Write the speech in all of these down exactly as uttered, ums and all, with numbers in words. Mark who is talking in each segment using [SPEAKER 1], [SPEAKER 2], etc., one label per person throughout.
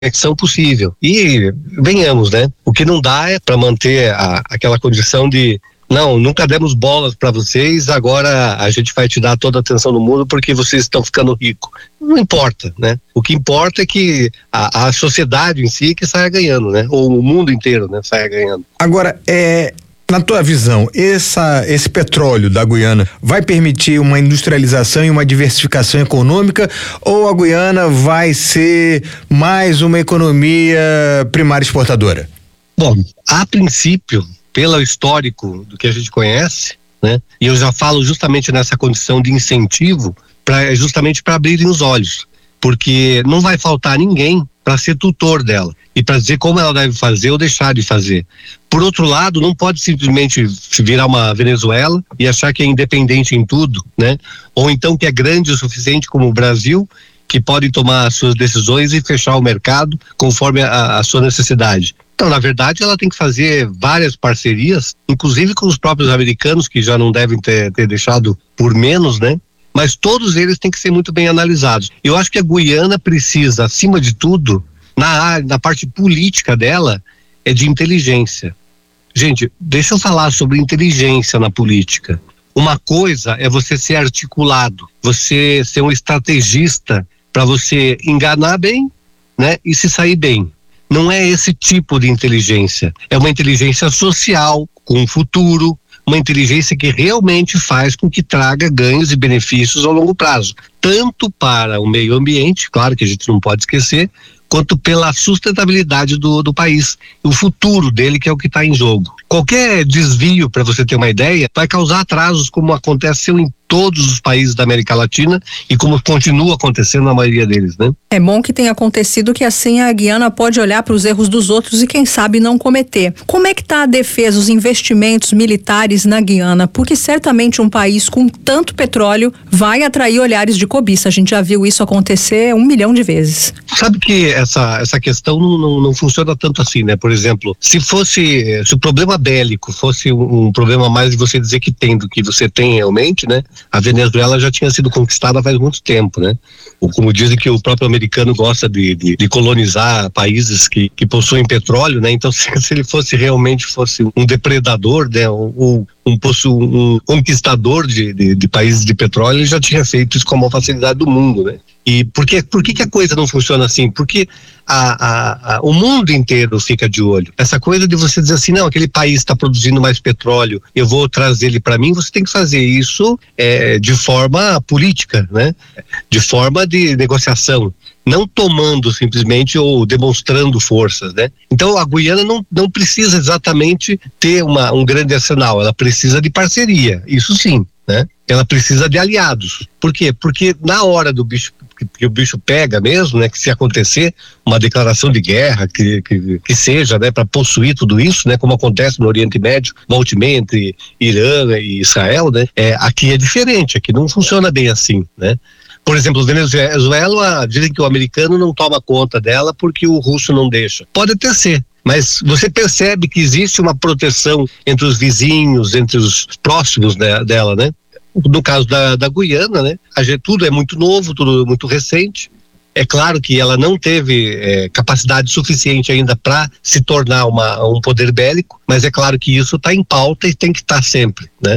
[SPEAKER 1] conexão possível. E venhamos, né? O que não dá é para manter a, aquela condição de não, nunca demos bolas para vocês, agora a gente vai te dar toda a atenção do mundo porque vocês estão ficando ricos. Não importa, né? O que importa é que a, a sociedade em si que saia ganhando, né? Ou o mundo inteiro, né? Saia ganhando.
[SPEAKER 2] Agora, é... na tua visão, essa, esse petróleo da Guiana vai permitir uma industrialização e uma diversificação econômica, ou a Guiana vai ser mais uma economia primária exportadora?
[SPEAKER 1] Bom, a princípio, pelo histórico do que a gente conhece, né? E eu já falo justamente nessa condição de incentivo, pra, justamente para abrirem os olhos, porque não vai faltar ninguém para ser tutor dela e para dizer como ela deve fazer ou deixar de fazer. Por outro lado, não pode simplesmente virar uma Venezuela e achar que é independente em tudo, né? Ou então que é grande o suficiente como o Brasil, que pode tomar as suas decisões e fechar o mercado conforme a, a sua necessidade. Então, na verdade, ela tem que fazer várias parcerias, inclusive com os próprios americanos, que já não devem ter, ter deixado por menos, né? Mas todos eles têm que ser muito bem analisados. Eu acho que a Guiana precisa, acima de tudo, na, na parte política dela, é de inteligência. Gente, deixa eu falar sobre inteligência na política. Uma coisa é você ser articulado, você ser um estrategista para você enganar bem, né, e se sair bem. Não é esse tipo de inteligência. É uma inteligência social, com futuro, uma inteligência que realmente faz com que traga ganhos e benefícios ao longo prazo, tanto para o meio ambiente, claro que a gente não pode esquecer, quanto pela sustentabilidade do, do país, o futuro dele, que é o que está em jogo. Qualquer desvio, para você ter uma ideia, vai causar atrasos, como aconteceu em todos os países da América Latina e como continua acontecendo na maioria deles, né?
[SPEAKER 3] É bom que tenha acontecido, que assim a Guiana pode olhar para os erros dos outros e quem sabe não cometer. Como é que está a defesa, os investimentos militares na Guiana? Porque certamente um país com tanto petróleo vai atrair olhares de cobiça. A gente já viu isso acontecer um milhão de vezes.
[SPEAKER 1] Sabe que essa, essa questão não, não, não funciona tanto assim, né? Por exemplo, se fosse, se o problema bélico fosse um, um problema mais de você dizer que tem do que você tem realmente, né? A Venezuela já tinha sido conquistada faz muito tempo, né? Ou como dizem que o próprio americano gosta de, de, de colonizar países que, que possuem petróleo, né? Então se, se ele fosse realmente fosse um depredador, né? Ou um, um, um conquistador de, de, de países de petróleo, ele já tinha feito isso com a maior facilidade do mundo, né? E por que, por que que a coisa não funciona assim? Porque a, a, a, o mundo inteiro fica de olho. Essa coisa de você dizer assim, não, aquele país está produzindo mais petróleo, eu vou trazer ele para mim, você tem que fazer isso é, de forma política, né? De forma de negociação, não tomando simplesmente ou demonstrando forças, né? Então a Guiana não, não precisa exatamente ter uma, um grande arsenal, ela precisa de parceria, isso sim, né? Ela precisa de aliados. Por quê? Porque na hora do bicho que, que o bicho pega mesmo, né? Que se acontecer uma declaração de guerra, que, que, que seja, né? Para possuir tudo isso, né? Como acontece no Oriente Médio, volte entre Irã e Israel, né? É, aqui é diferente, aqui não funciona bem assim, né? Por exemplo, Venezuela, dizem que o americano não toma conta dela porque o russo não deixa. Pode até ser, mas você percebe que existe uma proteção entre os vizinhos, entre os próximos, né, dela, né? No caso da, da Guiana, né? A gente, tudo é muito novo, tudo muito recente. É claro que ela não teve é, capacidade suficiente ainda para se tornar uma, um poder bélico, mas é claro que isso está em pauta e tem que estar sempre, né?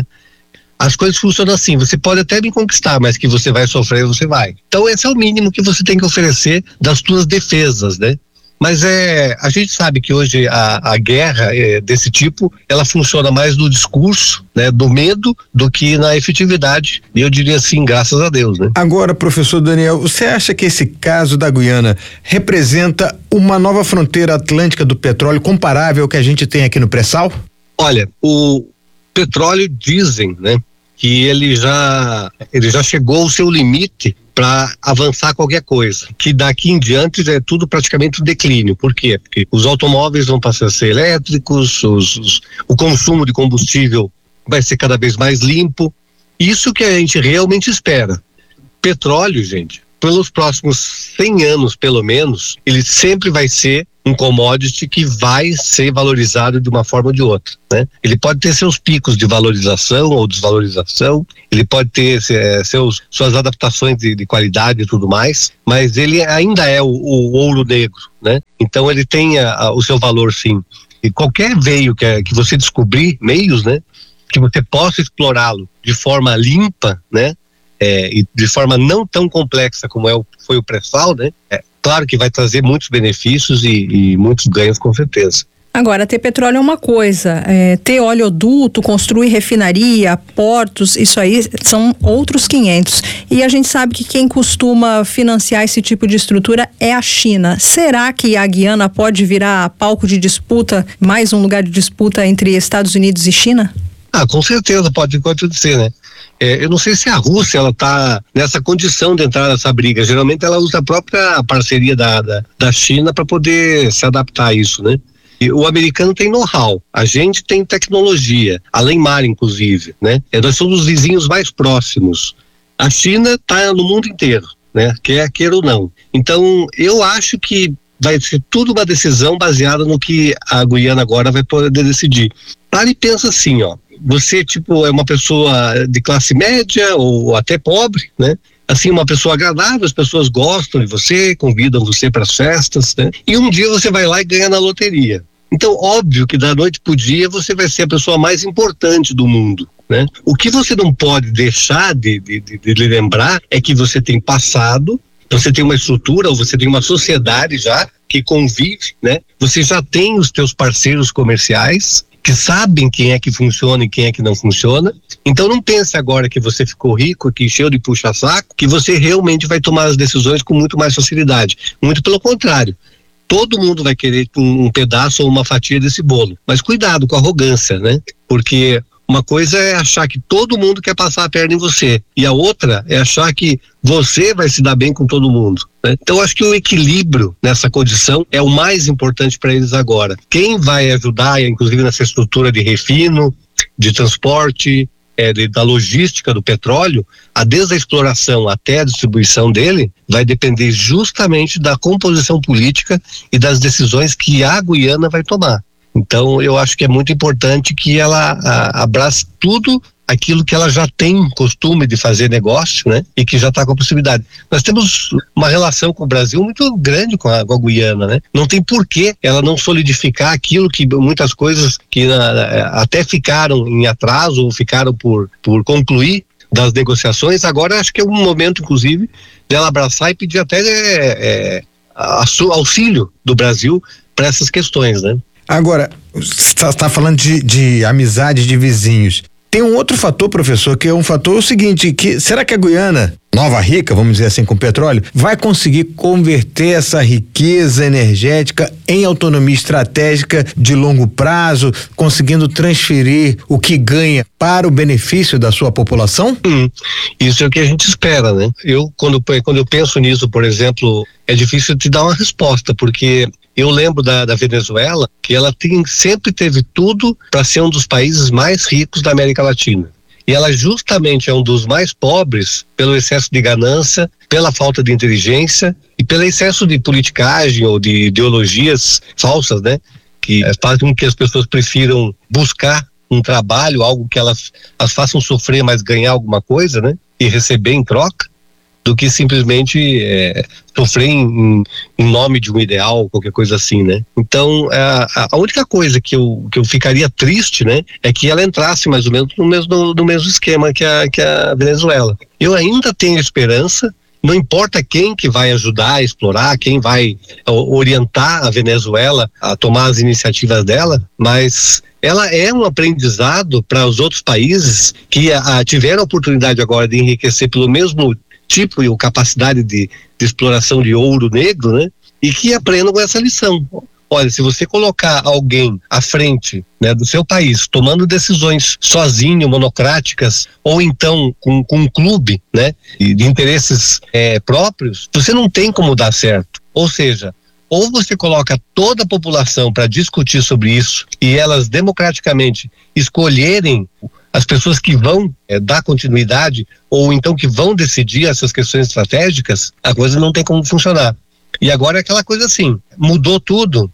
[SPEAKER 1] As coisas funcionam assim, você pode até me conquistar, mas que você vai sofrer, você vai. Então esse é o mínimo que você tem que oferecer das suas defesas, né? Mas é, a gente sabe que hoje a, a guerra é, desse tipo, ela funciona mais no discurso, né, do medo, do que na efetividade. E eu diria assim, graças a Deus, né?
[SPEAKER 2] Agora, professor Daniel, você acha que esse caso da Guiana representa uma nova fronteira atlântica do petróleo comparável ao que a gente tem aqui no pré-sal?
[SPEAKER 1] Olha, o petróleo dizem, né, que ele já, ele já chegou ao seu limite para avançar qualquer coisa, que daqui em diante é tudo praticamente um declínio. Por quê? Porque os automóveis vão passar a ser elétricos, os, os, o consumo de combustível vai ser cada vez mais limpo, isso que a gente realmente espera. Petróleo, gente, pelos próximos cem anos pelo menos, ele sempre vai ser um commodity que vai ser valorizado de uma forma ou de outra, né? Ele pode ter seus picos de valorização ou desvalorização, ele pode ter é, seus, suas adaptações de, de qualidade e tudo mais, mas ele ainda é o, o ouro negro, né? Então ele tem a, a, o seu valor, sim. E qualquer veio que, que você descobrir, meios, né, que você possa explorá-lo de forma limpa, né, é, e de forma não tão complexa como é o, foi o pré-sal, né, é, claro que vai trazer muitos benefícios e, e muitos ganhos, com certeza.
[SPEAKER 3] Agora, ter petróleo é uma coisa, é, ter oleoduto, construir refinaria, portos, isso aí são outros quinhentos. E a gente sabe que quem costuma financiar esse tipo de estrutura é a China. Será que a Guiana pode virar palco de disputa, mais um lugar de disputa entre Estados Unidos e China?
[SPEAKER 1] Ah, com certeza pode acontecer, né? É, eu não sei se a Rússia ela está nessa condição de entrar nessa briga. Geralmente ela usa a própria parceria da, da, da China para poder se adaptar a isso, né? E o americano tem know-how, a gente tem tecnologia, além mar inclusive, né? É, nós somos os vizinhos mais próximos. A China está no mundo inteiro, né? Quer queira ou não. Então eu acho que vai ser tudo uma decisão baseada no que a Guiana agora vai poder decidir. Para e pensa assim, ó. Você, tipo, é uma pessoa de classe média ou até pobre, né? Assim, uma pessoa agradável, as pessoas gostam de você, convidam você para as festas, né? E um dia você vai lá e ganha na loteria. Então, óbvio que da noite pro dia você vai ser a pessoa mais importante do mundo, né? O que você não pode deixar de, de, de, de lembrar é que você tem passado, você tem uma estrutura, ou você tem uma sociedade já que convive, né? Você já tem os teus parceiros comerciais, que sabem quem é que funciona e quem é que não funciona. Então não pense agora que você ficou rico, que encheu de puxa-saco, que você realmente vai tomar as decisões com muito mais facilidade. Muito pelo contrário. Todo mundo vai querer um, um pedaço ou uma fatia desse bolo. Mas cuidado com a arrogância, né? Porque uma coisa é achar que todo mundo quer passar a perna em você. E a outra é achar que você vai se dar bem com todo mundo, né? Então acho que o equilíbrio nessa condição é o mais importante para eles agora. Quem vai ajudar, inclusive nessa estrutura de refino, de transporte, é, de, da logística do petróleo, a, desde a exploração até a distribuição dele, vai depender justamente da composição política e das decisões que a Guiana vai tomar. Então eu acho que é muito importante que ela a, abrace tudo aquilo que ela já tem costume de fazer negócio, né? E que já está com a possibilidade. Nós temos uma relação com o Brasil muito grande com a, com a Guiana, né? Não tem porquê ela não solidificar aquilo que muitas coisas que a, até ficaram em atraso ou ficaram por, por concluir das negociações. Agora acho que é um momento, inclusive, dela abraçar e pedir até é, é, auxílio do Brasil para essas questões, né?
[SPEAKER 2] Agora, você está falando de, de amizade de vizinhos. Tem um outro fator, professor, que é um fator o seguinte, que será que a Guiana, nova rica, vamos dizer assim, com petróleo, vai conseguir converter essa riqueza energética em autonomia estratégica de longo prazo, conseguindo transferir o que ganha para o benefício da sua população?
[SPEAKER 1] Hum, isso é o que a gente espera, né? Eu, quando, quando eu penso nisso, por exemplo, é difícil te dar uma resposta, porque eu lembro da, da Venezuela, que ela tem, sempre teve tudo para ser um dos países mais ricos da América Latina. E ela justamente é um dos mais pobres pelo excesso de ganância, pela falta de inteligência e pelo excesso de politicagem ou de ideologias falsas, né? Que fazem com que as pessoas prefiram buscar um trabalho, algo que elas as façam sofrer, mas ganhar alguma coisa, né? E receber em troca, do que simplesmente é, sofrer em, em nome de um ideal, qualquer coisa assim, né? Então, a, a única coisa que eu, que eu ficaria triste, né, é que ela entrasse mais ou menos no mesmo, no mesmo esquema que a, que a Venezuela. Eu ainda tenho esperança, não importa quem que vai ajudar a explorar, quem vai orientar a Venezuela a tomar as iniciativas dela, mas ela é um aprendizado para os outros países que a, a, tiveram a oportunidade agora de enriquecer pelo mesmo tipo e capacidade de, de exploração de ouro negro, né? E que aprendam com essa lição. Olha, se você colocar alguém à frente, né, do seu país, tomando decisões sozinho, monocráticas, ou então com, com um clube, né, de, de interesses é, próprios, você não tem como dar certo. Ou seja, ou você coloca toda a população para discutir sobre isso e elas democraticamente escolherem as pessoas que vão é, dar continuidade ou então que vão decidir essas questões estratégicas, a coisa não tem como funcionar. E agora é aquela coisa assim, mudou tudo,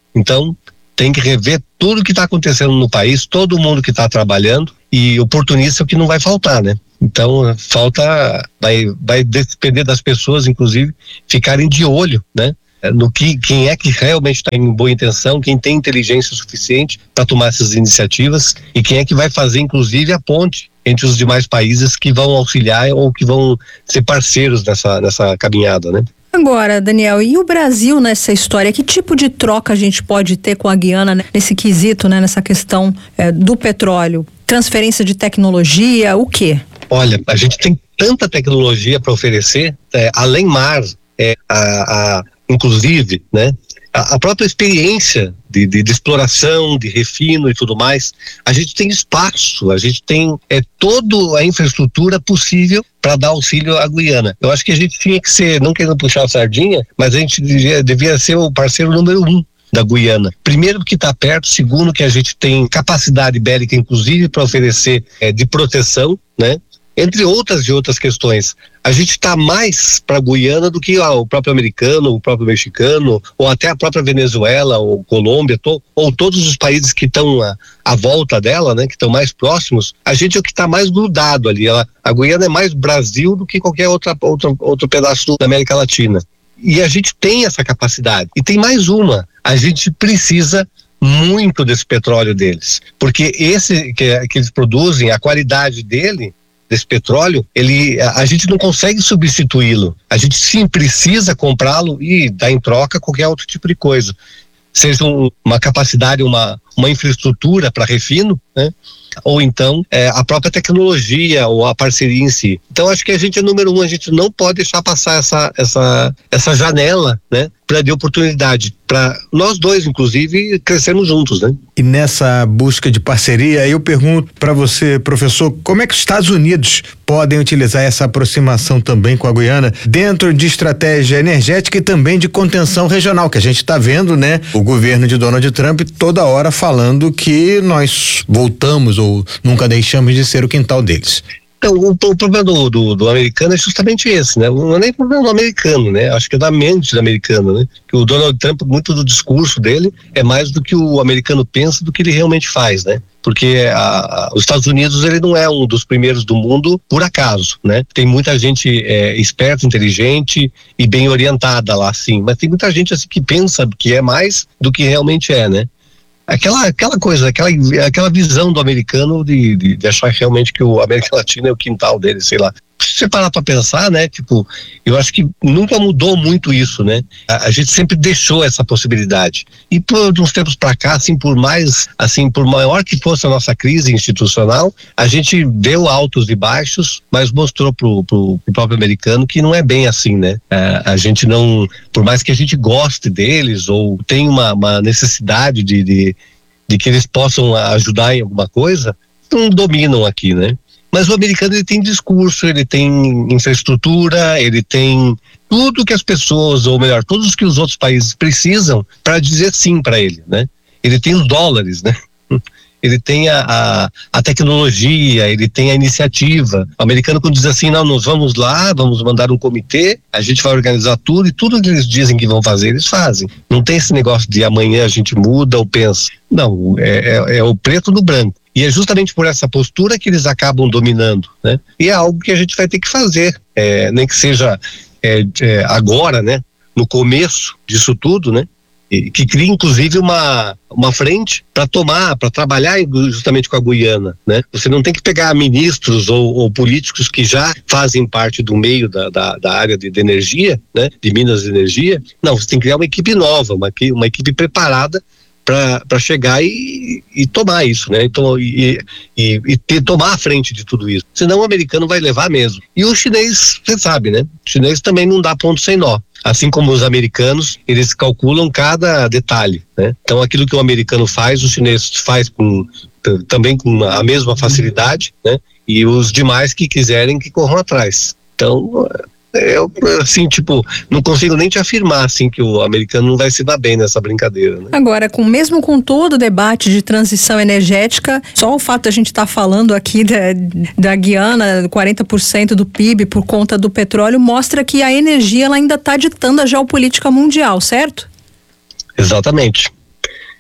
[SPEAKER 1] Então, tem que rever tudo que está acontecendo no país, todo mundo que está trabalhando, e oportunista é o que não vai faltar, né? Então, falta, vai, vai depender das pessoas, inclusive, ficarem de olho, né? No que, quem é que realmente está em boa intenção, quem tem inteligência suficiente para tomar essas iniciativas e quem é que vai fazer, inclusive, a ponte entre os demais países que vão auxiliar ou que vão ser parceiros nessa, nessa caminhada, né?
[SPEAKER 3] Agora, Daniel, e o Brasil nessa história? Que tipo de troca a gente pode ter com a Guiana, né, nesse quesito, né, nessa questão é, do petróleo? Transferência de tecnologia, o quê?
[SPEAKER 1] Olha, a gente tem tanta tecnologia para oferecer, é, além mar, é, a, a, inclusive, né, a, a própria experiência de, de, de exploração, de refino e tudo mais. A gente tem espaço, a gente tem é, toda a infraestrutura possível para dar auxílio à Guiana. Eu acho que a gente tinha que ser, não querendo puxar a sardinha, mas a gente devia, devia ser o parceiro número um da Guiana. Primeiro, que está perto. Segundo, que a gente tem capacidade bélica, inclusive, para oferecer é, de proteção, né? Entre outras e outras questões. A gente está mais para a Guiana do que ah, o próprio americano, o próprio mexicano, ou até a própria Venezuela, ou Colômbia, to, ou todos os países que estão à, à volta dela, né, que estão mais próximos. A gente é o que está mais grudado ali. Ela, a Guiana é mais Brasil do que qualquer outra, outra, outro pedaço da América Latina. E a gente tem essa capacidade. E tem mais uma. A gente precisa muito desse petróleo deles. Porque esse que, que eles produzem, a qualidade dele, desse petróleo, ele, a, a gente não consegue substituí-lo. A gente sim precisa comprá-lo e dar em troca qualquer outro tipo de coisa. Seja um, uma capacidade, uma, uma infraestrutura para refino, né? Ou então é, a própria tecnologia ou a parceria em si. Então acho que a gente é número um, a gente não pode deixar passar essa, essa, essa janela, né, para de oportunidade, para nós dois inclusive crescermos juntos, né?
[SPEAKER 2] E nessa busca de parceria, eu pergunto para você, professor, como é que os Estados Unidos podem utilizar essa aproximação também com a Guiana dentro de estratégia energética e também de contenção regional, que a gente está vendo, né, o governo de Donald Trump toda hora falando que nós voltamos ou nunca deixamos de ser o quintal deles.
[SPEAKER 1] Então, o, o problema do, do, do americano é justamente esse, né? Não é nem problema do americano, né? Acho que é da mente do americano, né? Que o Donald Trump, muito do discurso dele é mais do que o americano pensa do que ele realmente faz, né? Porque a, a, os Estados Unidos, ele não é um dos primeiros do mundo por acaso, né? Tem muita gente é, esperta, inteligente e bem orientada lá, sim, mas tem muita gente assim que pensa que é mais do que realmente é, né? Aquela, aquela coisa, aquela, aquela visão do americano de, de, de achar realmente que o América Latina é o quintal dele, sei lá. Se você parar pra pensar, né, tipo, eu acho que nunca mudou muito isso, né? A, a gente sempre deixou essa possibilidade. E por uns tempos pra cá, assim, por mais, assim, por maior que fosse a nossa crise institucional, a gente deu altos e baixos, mas mostrou pro, pro, pro próprio americano que não é bem assim, né? A, a gente não, por mais que a gente goste deles ou tenha uma, uma necessidade de, de, de que eles possam ajudar em alguma coisa, não dominam aqui, né? Mas o americano, ele tem discurso, ele tem infraestrutura, ele tem tudo que as pessoas, ou melhor, todos que os outros países precisam para dizer sim para ele, né? Ele tem os dólares, né? Ele tem a, a, a tecnologia, ele tem a iniciativa. O americano, quando diz assim, não, nós vamos lá, vamos mandar um comitê, a gente vai organizar tudo e tudo que eles dizem que vão fazer, eles fazem. Não tem esse negócio de amanhã a gente muda ou pensa. Não, é, é, é o preto no branco. E é justamente por essa postura que eles acabam dominando, né? E é algo que a gente vai ter que fazer, é, nem que seja é, é, agora, né? No começo disso tudo, né? E, que cria inclusive uma, uma frente para tomar, para trabalhar justamente com a Guiana, né? Você não tem que pegar ministros ou, ou políticos que já fazem parte do meio da, da, da área de, de energia, né? De minas de energia. Não, você tem que criar uma equipe nova, uma, uma equipe preparada para chegar e, e tomar isso, né? Então, e, e, e ter, tomar a frente de tudo isso. Senão o americano vai levar mesmo. E o chinês, você sabe, né? O chinês também não dá ponto sem nó. Assim como os americanos, eles calculam cada detalhe, né? Então aquilo que o americano faz, o chinês faz com, também com a mesma facilidade, né? E os demais que quiserem que corram atrás. Então, eu, assim, tipo, não consigo nem te afirmar, assim, que o americano não vai se dar bem nessa brincadeira, né?
[SPEAKER 3] Agora, com, mesmo com todo o debate de transição energética, só o fato de a gente estar tá falando aqui da, da Guiana, quarenta por cento do P I B por conta do petróleo, mostra que a energia ela ainda está ditando a geopolítica mundial, certo?
[SPEAKER 1] Exatamente.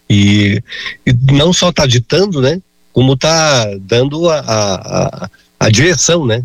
[SPEAKER 1] E, e não só está ditando, né? Como está dando a, a, a direção, né?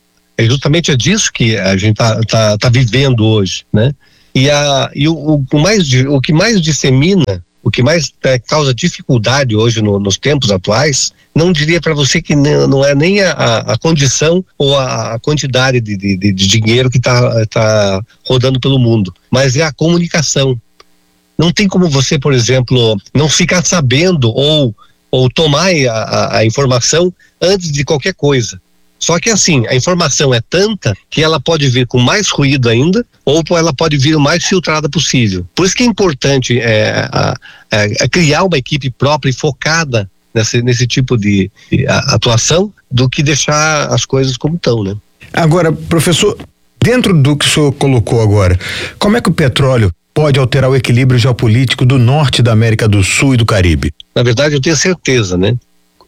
[SPEAKER 1] É justamente disso que a gente está tá, tá vivendo hoje, né? E, a, e o, o, mais, o que mais dissemina, o que mais é, causa dificuldade hoje no, nos tempos atuais, não diria para você que não, não é nem a, a condição ou a, a quantidade de, de, de dinheiro que está tá rodando pelo mundo, mas é a comunicação. Não tem como você, por exemplo, não ficar sabendo ou, ou tomar a, a, a informação antes de qualquer coisa. Só que assim, a informação é tanta que ela pode vir com mais ruído ainda, ou ela pode vir o mais filtrada possível. Por isso que é importante é, a, a, a criar uma equipe própria e focada nesse, nesse tipo de, de a, atuação, do que deixar as coisas como estão, né?
[SPEAKER 2] Agora, professor, dentro do que o senhor colocou agora, como é que o petróleo pode alterar o equilíbrio geopolítico do norte da América do Sul e do Caribe?
[SPEAKER 1] Na verdade, eu tenho certeza, né?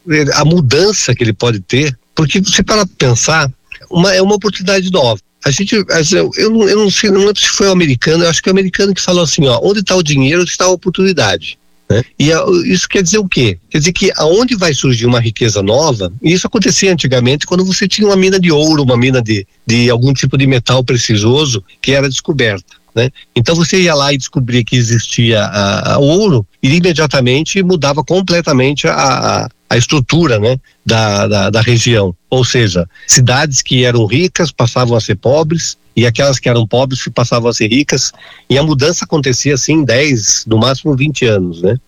[SPEAKER 1] A mudança que ele pode ter, porque você para pensar, uma, é uma oportunidade nova. A gente, eu, eu, não, eu não sei, não lembro se foi o americano, eu acho que é o americano que falou assim, ó, onde está o dinheiro, onde está a oportunidade. Né? E a, isso quer dizer o quê? Quer dizer que aonde vai surgir uma riqueza nova, e isso acontecia antigamente quando você tinha uma mina de ouro, uma mina de, de algum tipo de metal precioso que era descoberta. Né? Então você ia lá e descobria que existia a, a ouro e imediatamente mudava completamente a, a, a estrutura, né? da, da, da região. Ou seja, cidades que eram ricas passavam a ser pobres e aquelas que eram pobres passavam a ser ricas, e a mudança acontecia assim em dez, no máximo vinte anos. Né?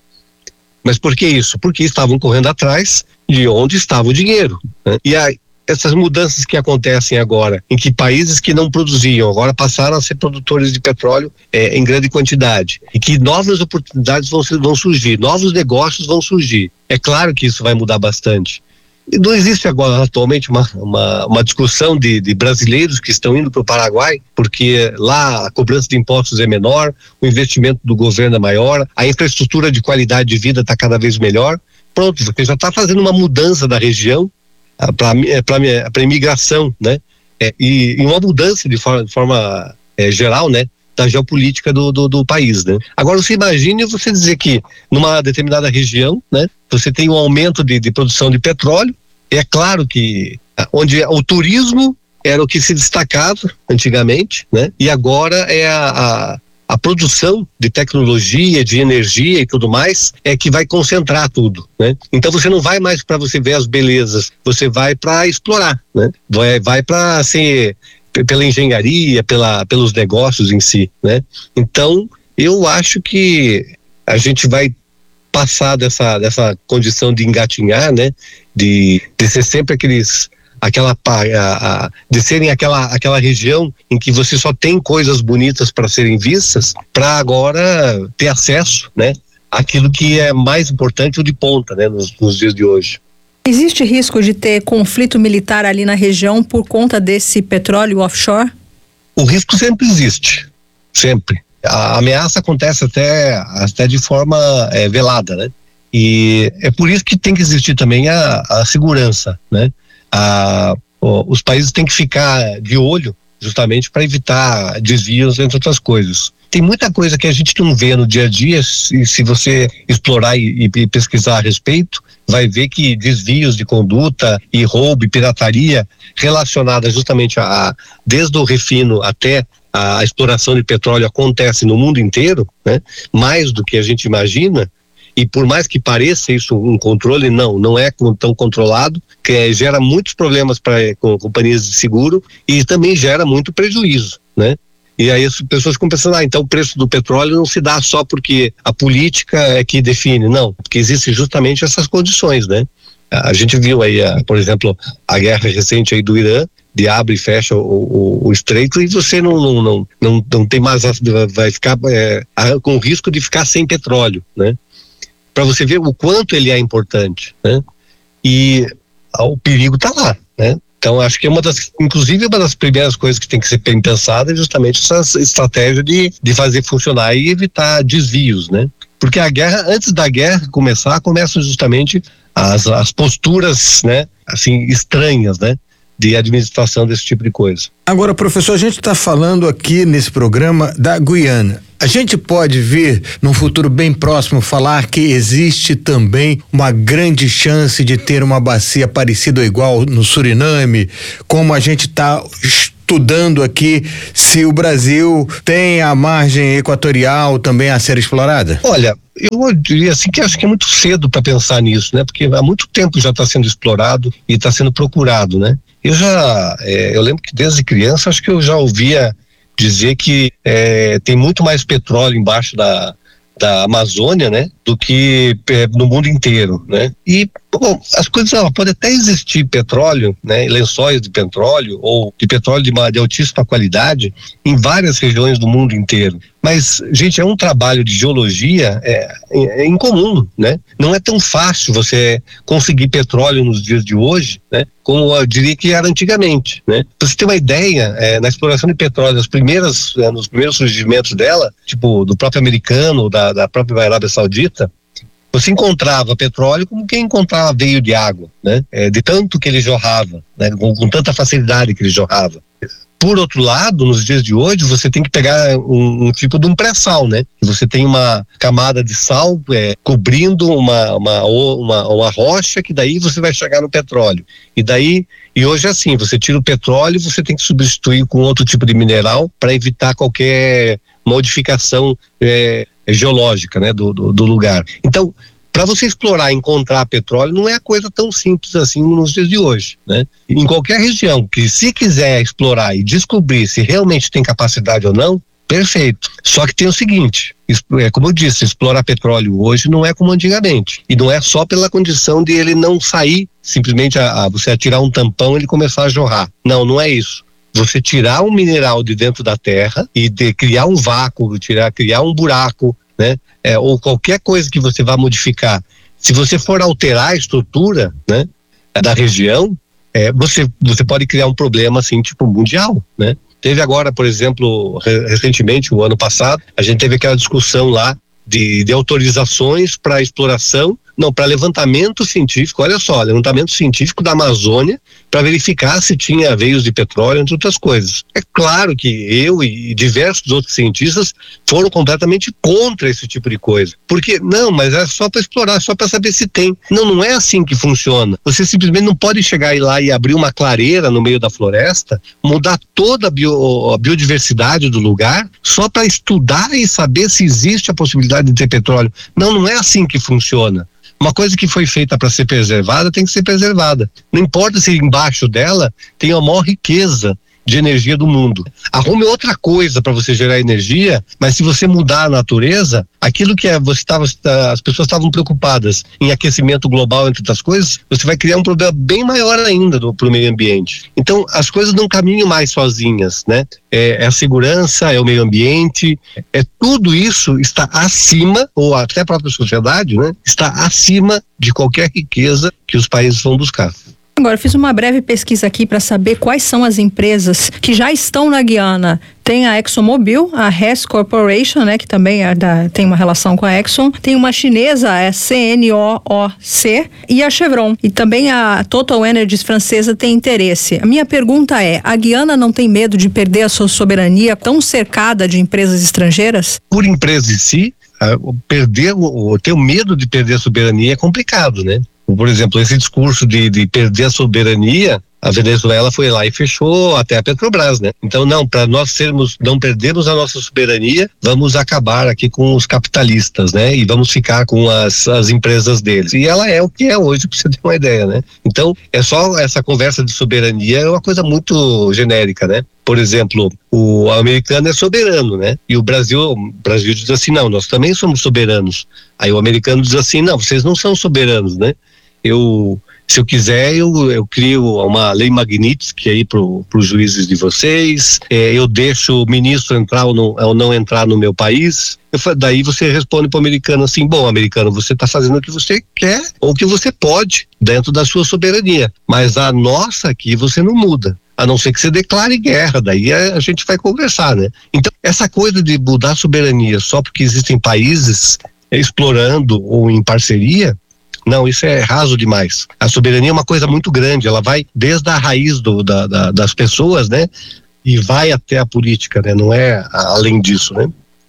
[SPEAKER 1] Mas por que isso? Porque estavam correndo atrás de onde estava o dinheiro. Né? E aí essas mudanças que acontecem agora, em que países que não produziam, agora passaram a ser produtores de petróleo é, em grande quantidade, e que novas oportunidades vão, vão surgir, novos negócios vão surgir. É claro que isso vai mudar bastante. E não existe agora atualmente uma, uma, uma discussão de, de brasileiros que estão indo para o Paraguai, porque lá a cobrança de impostos é menor, o investimento do governo é maior, a infraestrutura de qualidade de vida está cada vez melhor. Pronto, você já está fazendo uma mudança da região para a imigração, né? É, e, e uma mudança de forma, de forma é, geral, né? Da geopolítica do, do, do país, né? Agora você imagine você dizer que numa determinada região, né? Você tem um aumento de, de produção de petróleo, é claro que onde o turismo era o que se destacava antigamente, né? E agora é a, a A produção de tecnologia, de energia e tudo mais é que vai concentrar tudo, né? Então você não vai mais para você ver as belezas, você vai para explorar, né? Vai, vai para ser pela engenharia, pela, pelos negócios em si, né? Então eu acho que a gente vai passar dessa, dessa condição de engatinhar, né? De, de ser sempre aqueles aquela a, a, de serem aquela aquela região em que você só tem coisas bonitas para serem vistas, para agora ter acesso, né, àquilo que é mais importante, o de ponta, né, nos, nos dias de hoje.
[SPEAKER 3] Existe risco de ter conflito militar ali na região por conta desse petróleo offshore?
[SPEAKER 1] O risco sempre existe, sempre. A ameaça acontece até até de forma é, velada, né? E é por isso que tem que existir também a, a segurança, né? Ah, os países têm que ficar de olho justamente para evitar desvios, entre outras coisas. Tem muita coisa que a gente não vê no dia a dia, e se você explorar e, e pesquisar a respeito, vai ver que desvios de conduta e roubo e pirataria relacionadas justamente a, desde o refino até a exploração de petróleo acontece no mundo inteiro, né? Mais do que a gente imagina. E por mais que pareça isso um controle, não, não é tão controlado, que é, gera muitos problemas para com companhias de seguro e também gera muito prejuízo, né? E aí as pessoas ficam pensando, ah, então o preço do petróleo não se dá só porque a política é que define, não, porque existem justamente essas condições, né? A gente viu aí, a, por exemplo, a guerra recente aí do Irã, de abre e fecha o, o, o estreito, e você não, não, não, não, não tem mais, vai ficar é, com o risco de ficar sem petróleo, né? Para você ver o quanto ele é importante, né? E ah, o perigo está lá, né? Então acho que é uma das, inclusive uma das primeiras coisas que tem que ser bem pensada é justamente essa estratégia de, de fazer funcionar e evitar desvios, né? Porque a guerra, antes da guerra começar, começam justamente as, as posturas, né? Assim, estranhas, né? De administração desse tipo de coisa.
[SPEAKER 2] Agora, professor, a gente está falando aqui nesse programa da Guiana. A gente pode vir, num futuro bem próximo, falar que existe também uma grande chance de ter uma bacia parecida ou igual no Suriname, como a gente está estudando aqui, se o Brasil tem a margem equatorial também a ser explorada?
[SPEAKER 1] Olha, eu diria assim que acho que é muito cedo para pensar nisso, né? Porque há muito tempo já está sendo explorado e está sendo procurado, né? Eu já, é, eu lembro que desde criança acho que eu já ouvia dizer que é, tem muito mais petróleo embaixo da, da Amazônia, né, do que é, no mundo inteiro, né? E bom, as coisas, ó, pode até existir petróleo, né, lençóis de petróleo ou de petróleo de, de altíssima qualidade em várias regiões do mundo inteiro. Mas, gente, é um trabalho de geologia é, é incomum, né? Não é tão fácil você conseguir petróleo nos dias de hoje, né? Como eu diria que era antigamente, né? Pra você ter uma ideia, é, na exploração de petróleo, nas primeiras, é, nos primeiros surgimentos dela, tipo do próprio americano, da, da própria Arábia Saudita, você encontrava petróleo como quem encontrava veio de água, né? É, de tanto que ele jorrava, né? Com, com tanta facilidade que ele jorrava. Por outro lado, nos dias de hoje, você tem que pegar um, um tipo de um pré-sal, né? Você tem uma camada de sal é, cobrindo uma, uma, uma, uma rocha, que daí você vai chegar no petróleo. E daí, e hoje é assim, você tira o petróleo, você tem que substituir com outro tipo de mineral para evitar qualquer modificação é, geológica, né? Do, do, do lugar. Então, para você explorar e encontrar petróleo não é a coisa tão simples assim nos dias de hoje, né? Em qualquer região que se quiser explorar e descobrir se realmente tem capacidade ou não, perfeito. Só que tem o seguinte, é como eu disse, explorar petróleo hoje não é como antigamente. E não é só pela condição de ele não sair, simplesmente a, a você atirar um tampão e ele começar a jorrar. Não, não é isso. Você tirar um mineral de dentro da terra e de criar um vácuo, tirar, criar um buraco, né? É, ou qualquer coisa que você vá modificar, se você for alterar a estrutura, né, da região, é, você, você pode criar um problema assim, tipo mundial, né? Teve agora, por exemplo, recentemente, o ano passado, a gente teve aquela discussão lá de, de autorizações para exploração, não, para levantamento científico, olha só, levantamento científico da Amazônia para verificar se tinha veios de petróleo, entre outras coisas. É claro que eu e diversos outros cientistas foram completamente contra esse tipo de coisa. Porque, não, mas é só para explorar, só para saber se tem. Não, não é assim que funciona. Você simplesmente não pode chegar lá e abrir uma clareira no meio da floresta, mudar toda a, bio, a biodiversidade do lugar, só para estudar e saber se existe a possibilidade de ter petróleo. Não, não é assim que funciona. Uma coisa que foi feita para ser preservada tem que ser preservada. Não importa se embaixo dela tem a maior riqueza de energia do mundo. Arrume outra coisa para você gerar energia, mas se você mudar a natureza, aquilo que é, você tava, as pessoas estavam preocupadas em aquecimento global, entre outras coisas, você vai criar um problema bem maior ainda para o meio ambiente. Então, as coisas não caminham mais sozinhas, né? É, é a segurança, é o meio ambiente, é tudo isso está acima, ou até a própria sociedade, né? Está acima de qualquer riqueza que os países vão buscar.
[SPEAKER 3] Agora, eu fiz uma breve pesquisa aqui para saber quais são as empresas que já estão na Guiana. Tem a ExxonMobil, a Hess Corporation, né, que também é da, tem uma relação com a Exxon. Tem uma chinesa, a C N O O C, e a Chevron. E também a Total Energies francesa tem interesse. A minha pergunta é, a Guiana não tem medo de perder a sua soberania tão cercada de empresas estrangeiras?
[SPEAKER 1] Por empresa em si, perder, ter o medo de perder a soberania é complicado, né? Por exemplo, esse discurso de, de perder a soberania, a Venezuela foi lá e fechou até a Petrobras, né? Então, não, para nós sermos, não perdermos a nossa soberania, vamos acabar aqui com os capitalistas, né? E vamos ficar com as, as empresas deles. E ela é o que é hoje, para você ter uma ideia, né? Então, é só essa conversa de soberania, é uma coisa muito genérica, né? Por exemplo, o americano é soberano, né? E o Brasil, o Brasil diz assim, não, nós também somos soberanos. Aí o americano diz assim, não, vocês não são soberanos, né? Eu, se eu quiser, eu, eu crio uma lei Magnitsky aí para os juízes de vocês, é, eu deixo o ministro entrar ou não, ou não entrar no meu país. Eu, daí você responde para o americano assim, bom, americano, você está fazendo o que você quer ou o que você pode dentro da sua soberania, mas a nossa aqui você não muda. A não ser que você declare guerra, daí a, a gente vai conversar, né? Então, essa coisa de mudar a soberania só porque existem países explorando ou em parceria, não, isso é raso demais. A soberania é uma coisa muito grande, ela vai desde a raiz do, da, da, das pessoas, né? E vai até a política, né? Não é além disso, né?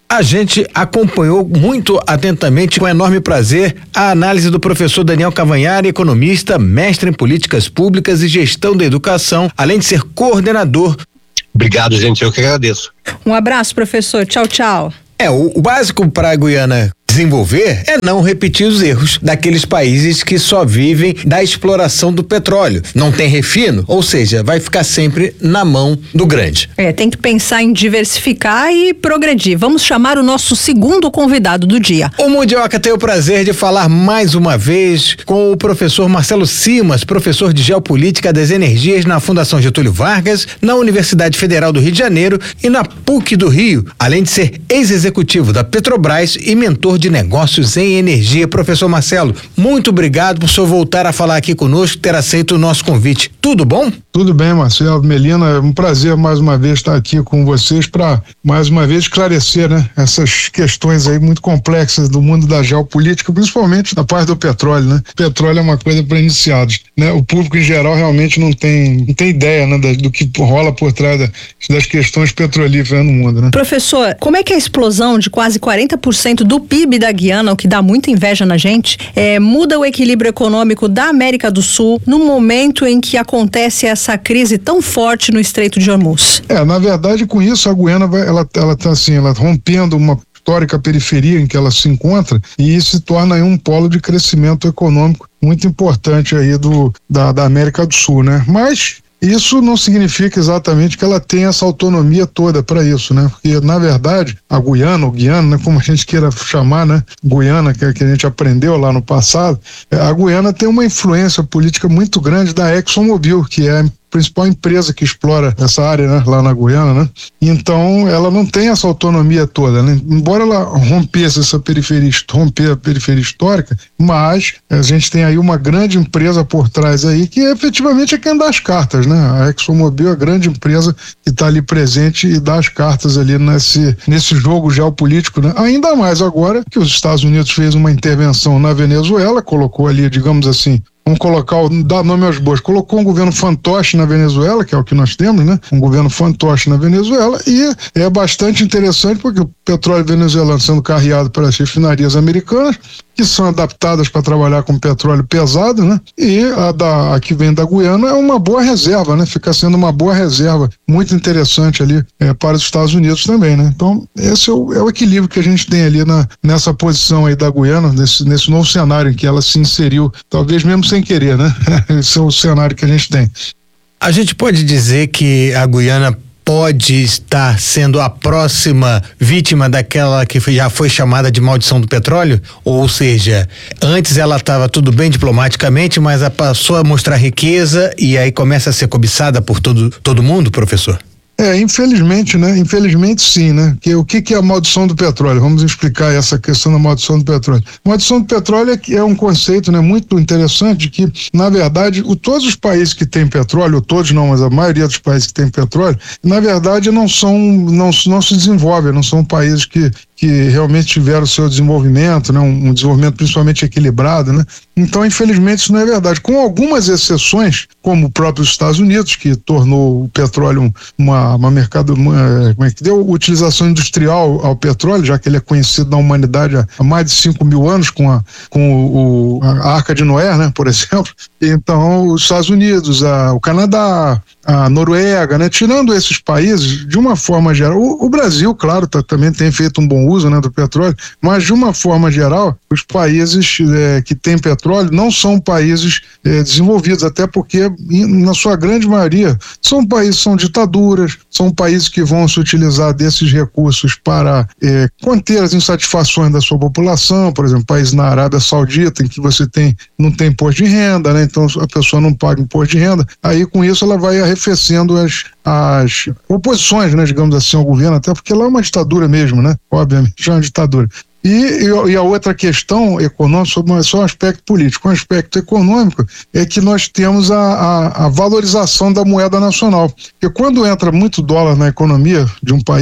[SPEAKER 2] A gente acompanhou muito atentamente, com enorme prazer, a análise do professor Daniel Cavanhari, economista, mestre em políticas públicas e gestão da educação, além de ser coordenador.
[SPEAKER 1] Obrigado, gente, eu que agradeço.
[SPEAKER 3] Um abraço, professor. Tchau, tchau.
[SPEAKER 2] É, o, o básico para a Guiana desenvolver é não repetir os erros daqueles países que só vivem da exploração do petróleo. Não tem refino, ou seja, vai ficar sempre na mão do grande.
[SPEAKER 3] É, tem que pensar em diversificar e progredir. Vamos chamar o nosso segundo convidado do dia.
[SPEAKER 2] O Mundioca tem o prazer de falar mais uma vez com o professor Marcelo Simas, professor de Geopolítica das Energias na Fundação Getúlio Vargas, na Universidade Federal do Rio de Janeiro e na P U C do Rio, além de ser ex-executivo da Petrobras e mentor de negócios em energia. Professor Marcelo, muito obrigado por senhor voltar a falar aqui conosco, ter aceito o nosso convite. Tudo bom?
[SPEAKER 4] Tudo bem, Marcelo, Melina, é um prazer mais uma vez estar aqui com vocês para mais uma vez esclarecer, né, essas questões aí muito complexas do mundo da geopolítica, principalmente na parte do petróleo, né? Petróleo é uma coisa para iniciados, né? O público em geral realmente não tem, não tem ideia, né, da, do que rola por trás da, das questões petrolíferas no mundo, né?
[SPEAKER 3] Professor, como é que a explosão de quase quarenta por cento do P I B da Guiana, o que dá muita inveja na gente, é, muda o equilíbrio econômico da América do Sul no momento em que acontece essa crise tão forte no Estreito de Hormuz?
[SPEAKER 4] É, na verdade, com isso a Guiana vai, ela, ela tá assim, ela rompendo uma histórica periferia em que ela se encontra e isso se torna aí um polo de crescimento econômico muito importante aí do, da, da América do Sul, né? Mas isso não significa exatamente que ela tenha essa autonomia toda para isso, né? Porque, na verdade, a Guiana, ou Guiana, né, como a gente queira chamar, né? Guiana, que, que a gente aprendeu lá no passado, a Guiana tem uma influência política muito grande da ExxonMobil, que é a principal empresa que explora essa área, né, lá na Guiana, né? Então, ela não tem essa autonomia toda, né? Embora ela rompesse essa periferia, romper a periferia histórica, mas a gente tem aí uma grande empresa por trás aí que efetivamente é quem dá as cartas, né? A ExxonMobil é a grande empresa que está ali presente e dá as cartas ali nesse, nesse jogo geopolítico, né? Ainda mais agora que os Estados Unidos fez uma intervenção na Venezuela, colocou ali, digamos assim, vamos colocar, dar nome aos bois, colocou um governo fantoche na Venezuela, que é o que nós temos, né? Um governo fantoche na Venezuela, e é bastante interessante porque o petróleo venezuelano sendo carreado pelas refinarias americanas, que são adaptadas para trabalhar com petróleo pesado, né? E a, da, a que vem da Guiana é uma boa reserva, né? Fica sendo uma boa reserva, muito interessante ali é, para os Estados Unidos também, né? Então, esse é o, é o equilíbrio que a gente tem ali na, nessa posição aí da Guiana, nesse, nesse novo cenário em que ela se inseriu, talvez mesmo sem querer, né? Esse é o cenário que a gente tem.
[SPEAKER 2] A gente pode dizer que a Guiana pode estar sendo a próxima vítima daquela que já foi chamada de maldição do petróleo? Ou seja, antes ela estava tudo bem diplomaticamente, mas ela passou a mostrar riqueza e aí começa a ser cobiçada por todo, todo mundo, professor?
[SPEAKER 4] É, infelizmente, né? Infelizmente sim, né? Que, o que, que é a maldição do petróleo? Vamos explicar essa questão da maldição do petróleo. A maldição do petróleo é, é um conceito, né, muito interessante que, na verdade, o, todos os países que têm petróleo, ou todos não, mas a maioria dos países que têm petróleo, na verdade não são, não, não se desenvolvem, não são países que, que realmente tiveram o seu desenvolvimento, né? Um, um desenvolvimento principalmente equilibrado, né? Então, infelizmente, isso não é verdade. Com algumas exceções, como o próprio Estados Unidos, que tornou o petróleo uma, uma mercado, uma, como é que deu utilização industrial ao petróleo, já que ele é conhecido na humanidade há, há mais de cinco mil anos, com a, com o, a Arca de Noé, né, por exemplo. Então, os Estados Unidos, a, o Canadá, a Noruega, né, tirando esses países, de uma forma geral, o, o Brasil, claro, tá, também tem feito um bom uso, né, do petróleo, mas de uma forma geral, os países é, que têm petróleo não são países é, desenvolvidos, até porque, na sua grande maioria, são países, são ditaduras, são países que vão se utilizar desses recursos para é, conter as insatisfações da sua população, por exemplo, país na Arábia Saudita, em que você tem, não tem imposto de renda, né, então a pessoa não paga imposto de renda, aí com isso ela vai arrefecendo as, as oposições, né, digamos assim, ao governo, até porque lá é uma ditadura mesmo, né, obviamente é uma ditadura. E, e a outra questão econômica, sobre só um aspecto político, um aspecto econômico, é que nós temos a, a, a valorização da moeda nacional. Porque quando entra muito dólar na economia de um país,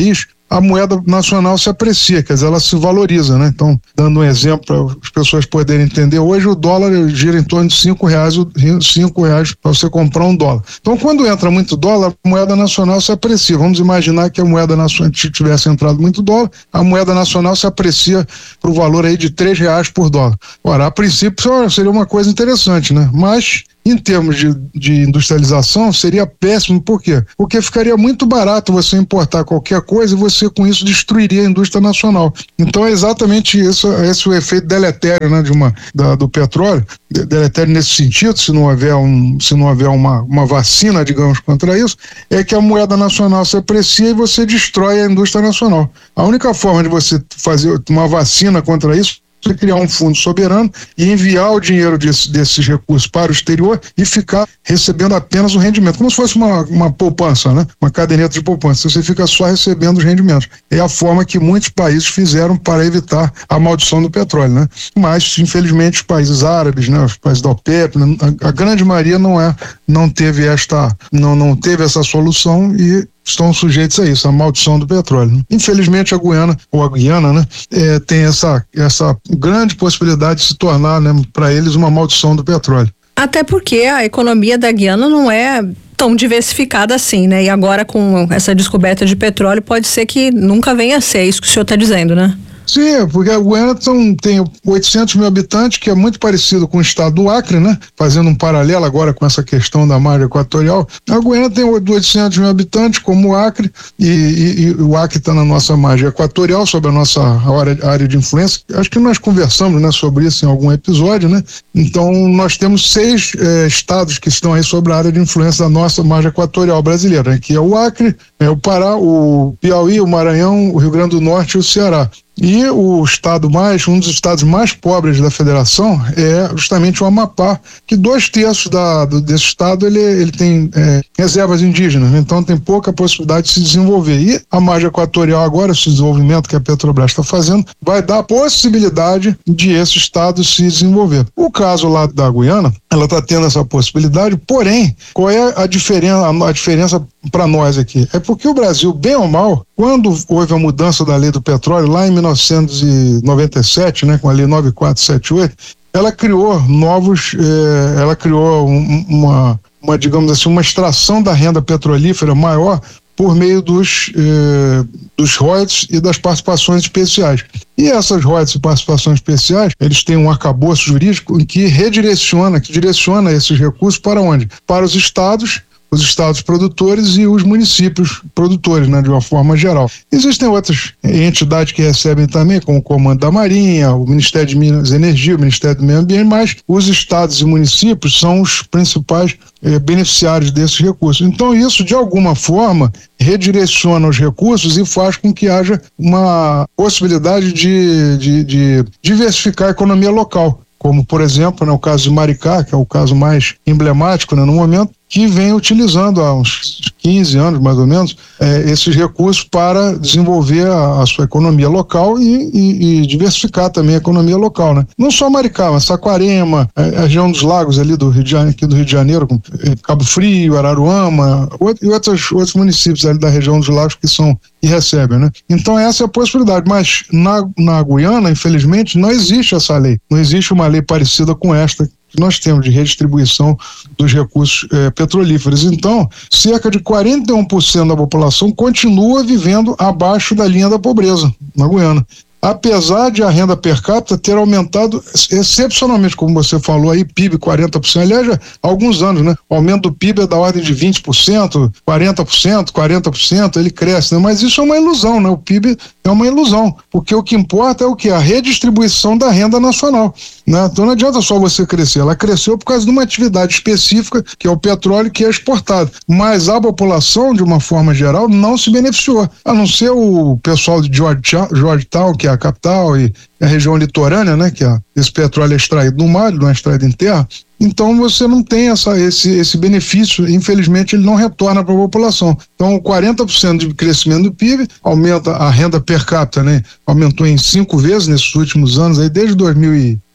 [SPEAKER 4] a moeda nacional se aprecia, quer dizer, ela se valoriza, né? Então, dando um exemplo para as pessoas poderem entender, hoje o dólar gira em torno de cinco reais, cinco reais para você comprar um dólar. Então, quando entra muito dólar, a moeda nacional se aprecia. Vamos imaginar que a moeda nacional, se tivesse entrado muito dólar, a moeda nacional se aprecia para o valor aí de três reais por dólar. Ora, a princípio seria uma coisa interessante, né? Mas em termos de, de industrialização, seria péssimo. Por quê? Porque ficaria muito barato você importar qualquer coisa e você, com isso, destruiria a indústria nacional. Então, é exatamente isso, esse é o efeito deletério, né, de uma, da, do petróleo, deletério nesse sentido, se não houver, um, se não houver uma, uma vacina, digamos, contra isso, é que a moeda nacional se aprecia e você destrói a indústria nacional. A única forma de você fazer uma vacina contra isso você criar um fundo soberano e enviar o dinheiro desse, desses recursos para o exterior e ficar recebendo apenas o rendimento, como se fosse uma, uma poupança, né? Uma caderneta de poupança. Você fica só recebendo os rendimentos. É a forma que muitos países fizeram para evitar a maldição do petróleo, né? Mas, infelizmente, os países árabes, né? Os países da OPEP, a, a grande maioria não é, não teve esta, não, não teve essa solução e estão sujeitos a isso, a maldição do petróleo. Infelizmente, a Guiana, ou a Guiana, né, é, tem essa, essa grande possibilidade de se tornar, né, para eles, uma maldição do petróleo.
[SPEAKER 3] Até porque a economia da Guiana não é tão diversificada assim, né? E agora, com essa descoberta de petróleo, pode ser que nunca venha a ser isso que o senhor está dizendo, né?
[SPEAKER 4] Sim, porque a Guiana tem, tem oitocentos mil habitantes, que é muito parecido com o estado do Acre, né? Fazendo um paralelo agora com essa questão da margem equatorial. A Guiana tem oitocentos mil habitantes, como o Acre, e, e, e o Acre está na nossa margem equatorial, sobre a nossa área, área de influência. Acho que nós conversamos, né, sobre isso em algum episódio, né? Então, nós temos seis eh, estados que estão aí sobre a área de influência da nossa margem equatorial brasileira, né? Que é o Acre, é o Pará, o Piauí, o Maranhão, o Rio Grande do Norte e o Ceará. E o estado mais, um dos estados mais pobres da federação é justamente o Amapá, que dois terços da, do, desse estado ele, ele tem é, reservas indígenas, então tem pouca possibilidade de se desenvolver. E a margem equatorial agora, esse desenvolvimento que a Petrobras está fazendo, vai dar a possibilidade de esse estado se desenvolver. O caso lá da Guiana, ela está tendo essa possibilidade, porém, qual é a diferença, a, a diferença para nós aqui? É porque o Brasil, bem ou mal, quando houve a mudança da lei do petróleo, lá em mil novecentos e noventa e sete, né, com a lei nove mil quatrocentos e setenta e oito, ela criou novos, eh, ela criou um, uma, uma, digamos assim, uma extração da renda petrolífera maior por meio dos, eh, dos royalties e das participações especiais. E essas royalties e participações especiais, eles têm um arcabouço jurídico em que redireciona, que direciona esses recursos para onde? Para os estados, os estados produtores e os municípios produtores, né, de uma forma geral. Existem outras entidades que recebem também, como o Comando da Marinha, o Ministério de Minas e Energia, o Ministério do Meio Ambiente, mas os estados e municípios são os principais eh, beneficiários desses recursos. Então isso, de alguma forma, redireciona os recursos e faz com que haja uma possibilidade de, de, de diversificar a economia local, como, por exemplo, no caso de Maricá, que é o caso mais emblemático, né, no momento, que vem utilizando há uns quinze anos, mais ou menos, eh, esses recursos para desenvolver a, a sua economia local e, e, e diversificar também a economia local, né? Não só Maricá, mas Saquarema, a, a região dos lagos ali do Rio de Janeiro, aqui do Rio de Janeiro, com, eh, Cabo Frio, Araruama, outro, e outros, outros municípios ali da região dos lagos que são e recebem, né? Então essa é a possibilidade, mas na, na Guiana, infelizmente, não existe essa lei, não existe uma lei parecida com esta que nós temos de redistribuição dos recursos eh, petrolíferos. Então, cerca de quarenta e um por cento da população continua vivendo abaixo da linha da pobreza na Guiana. Apesar de a renda per capita ter aumentado excepcionalmente, como você falou aí, P I B quarenta por cento, aliás, já há alguns anos, né? O aumento do P I B é da ordem de vinte por cento, quarenta por cento, quarenta por cento, ele cresce, né? Mas isso é uma ilusão, né? O P I B é uma ilusão, porque o que importa é o que? A redistribuição da renda nacional, né? Então não adianta só você crescer, ela cresceu por causa de uma atividade específica, que é o petróleo, que é exportado, mas a população, de uma forma geral, não se beneficiou, a não ser o pessoal de Georgetown, que é a capital, e a região litorânea, né, que é, esse petróleo é extraído no mar, não é extraído em terra. Então você não tem essa, esse, esse benefício, infelizmente ele não retorna para a população. Então quarenta por cento de crescimento do P I B, aumenta a renda per capita, né? Aumentou em cinco vezes nesses últimos anos, aí desde dois mil e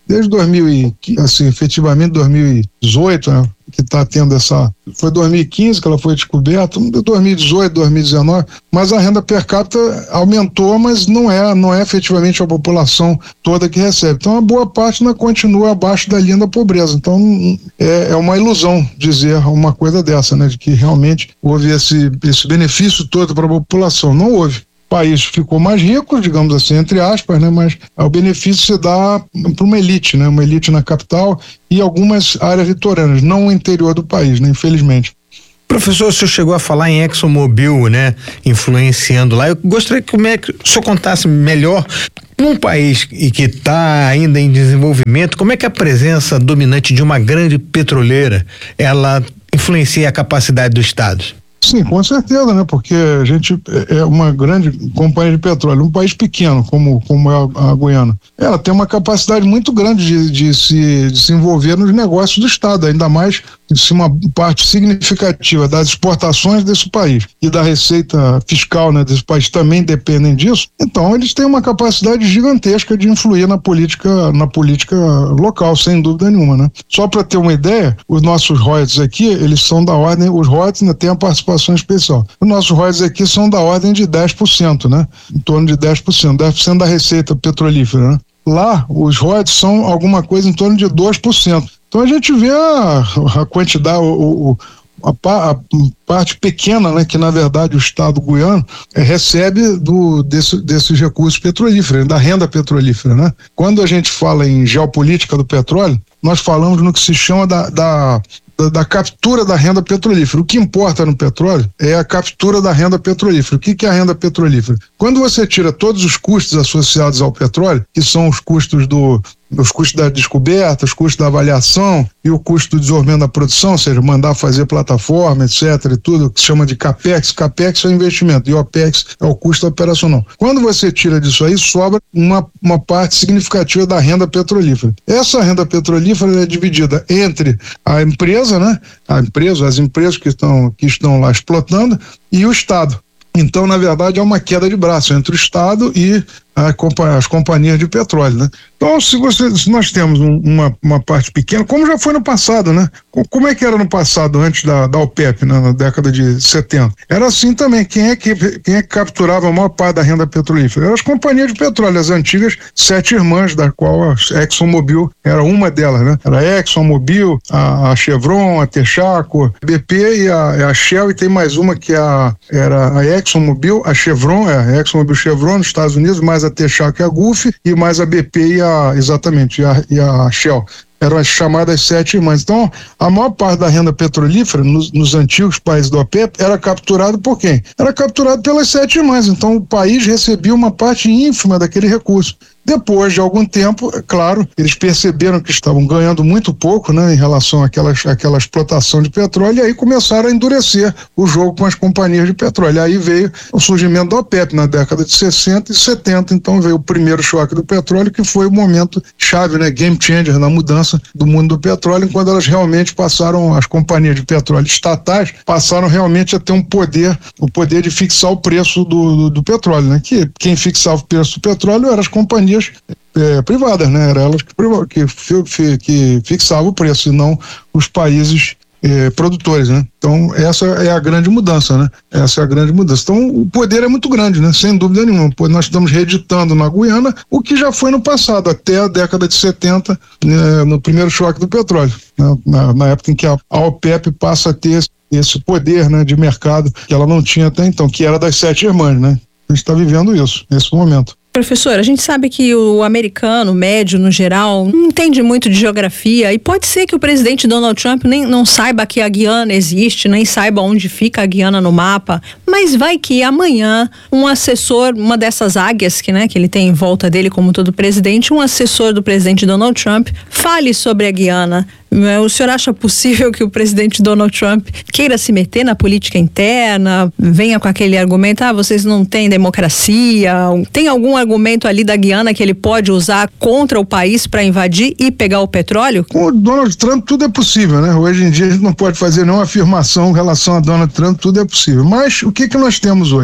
[SPEAKER 4] desde dois mil e quinze, assim, efetivamente dois mil e dezoito, né, que está tendo essa, foi dois mil e quinze que ela foi descoberta, dois mil e dezoito, dois mil e dezenove, mas a renda per capita aumentou, mas não é, não é efetivamente a população toda que recebe. Então a boa parte ainda continua abaixo da linha da pobreza. Então é, é uma ilusão dizer uma coisa dessa, né, de que realmente houve esse, esse benefício todo para a população. Não houve. O país ficou mais rico, digamos assim, entre aspas, né? Mas o benefício se dá para uma elite, né? Uma elite na capital e algumas áreas litorâneas, não o interior do país, né? Infelizmente.
[SPEAKER 2] Professor, o senhor chegou a falar em ExxonMobil, né? Influenciando lá. Eu gostaria que, como é que o senhor contasse melhor, num país que está ainda em desenvolvimento, como é que a presença dominante de uma grande petroleira, ela influencia a capacidade do Estado?
[SPEAKER 4] Sim, com certeza, né? Porque a gente é uma grande companhia de petróleo, um país pequeno como, como é a, a Guiana. Ela tem uma capacidade muito grande de, de, se, de se envolver nos negócios do Estado, ainda mais se uma parte significativa das exportações desse país e da receita fiscal, né, desse país também dependem disso. Então eles têm uma capacidade gigantesca de influir na política, na política local, sem dúvida nenhuma, né? Só para ter uma ideia, os nossos royalties aqui, eles são da ordem, os royalties ainda têm a participação especial. Os nossos royalties aqui são da ordem de dez por cento, né? Em torno de dez por cento, dez por cento da receita petrolífera, né? Lá, os royalties são alguma coisa em torno de dois por cento. Então a gente vê a, a quantidade, o, o, a, a parte pequena, né, que na verdade o Estado guiano é, recebe do, desse, desses recursos petrolíferos, da renda petrolífera, né? Quando a gente fala em geopolítica do petróleo, nós falamos no que se chama da, da Da, da captura da renda petrolífera. O que importa no petróleo é a captura da renda petrolífera. O que, que é a renda petrolífera? Quando você tira todos os custos associados ao petróleo, que são os custos do os custos da descoberta, os custos da avaliação e o custo do desenvolvimento da produção, ou seja, mandar fazer plataforma, etc, e tudo, que se chama de CAPEX. CAPEX é o investimento e o OPEX é o custo operacional. Quando você tira disso aí, sobra uma, uma parte significativa da renda petrolífera. Essa renda petrolífera é dividida entre a empresa, né? A empresa, as empresas que estão, que estão lá explotando e o Estado. Então, na verdade, é uma queda de braço entre o Estado e a, as companhias de petróleo, né? Então, se, você, se nós temos um, uma, uma parte pequena, como já foi no passado, né? Como é que era no passado, antes da, da OPEP, né? Na década de setenta? Era assim também. Quem é, que, quem é que capturava a maior parte da renda petrolífera? Eram as companhias de petróleo, as antigas sete irmãs, da qual a ExxonMobil era uma delas, né? Era a ExxonMobil, a, a Chevron, a Texaco, a B P e a, a Shell, e tem mais uma que a, era a ExxonMobil, a Chevron, é, a ExxonMobil Chevron nos Estados Unidos, mais a Texaco e a Gulf, e mais a B P e a, exatamente, e a, e a Shell. Eram as chamadas sete irmãs. Então, a maior parte da renda petrolífera nos, nos antigos países do OPEP era capturado por quem? Era capturado pelas sete irmãs. Então, o país recebia uma parte ínfima daquele recurso. Depois de algum tempo, é claro, eles perceberam que estavam ganhando muito pouco, né, em relação àquelas, àquela explotação de petróleo, e aí começaram a endurecer o jogo com as companhias de petróleo. Aí veio o surgimento da OPEP na década de sessenta e setenta, então veio o primeiro choque do petróleo, que foi o momento chave, né, game changer na mudança do mundo do petróleo, quando elas realmente passaram, as companhias de petróleo estatais passaram realmente a ter um poder, o poder de fixar o preço do, do, do petróleo, né, que quem fixava o preço do petróleo eram as companhias É, privadas, né? Era elas que, que, que fixavam o preço, e não os países é, produtores, né? Então, essa é a grande mudança, né? Essa é a grande mudança. Então, o poder é muito grande, né? Sem dúvida nenhuma. Nós estamos reeditando na Guiana o que já foi no passado, até a década de setenta, né, no primeiro choque do petróleo, né? na, na época em que a, a OPEP passa a ter esse, esse poder, né, de mercado que ela não tinha até então, que era das sete irmãs, né? A gente está vivendo isso, nesse momento.
[SPEAKER 3] Professor, a gente sabe que o americano, médio no geral, não entende muito de geografia, e pode ser que o presidente Donald Trump nem não saiba que a Guiana existe, nem saiba onde fica a Guiana no mapa, mas vai que amanhã um assessor, uma dessas águias que, né, que ele tem em volta dele, como todo presidente, um assessor do presidente Donald Trump fale sobre a Guiana. O senhor acha possível que o presidente Donald Trump queira se meter na política interna, venha com aquele argumento, ah, vocês não têm democracia? Tem algum argumento ali da Guiana que ele pode usar contra o país para invadir e pegar o petróleo?
[SPEAKER 4] Com o Donald Trump tudo é possível, né? Hoje em dia a gente não pode fazer nenhuma afirmação em relação a Donald Trump, tudo é possível. Mas o que que nós temos hoje?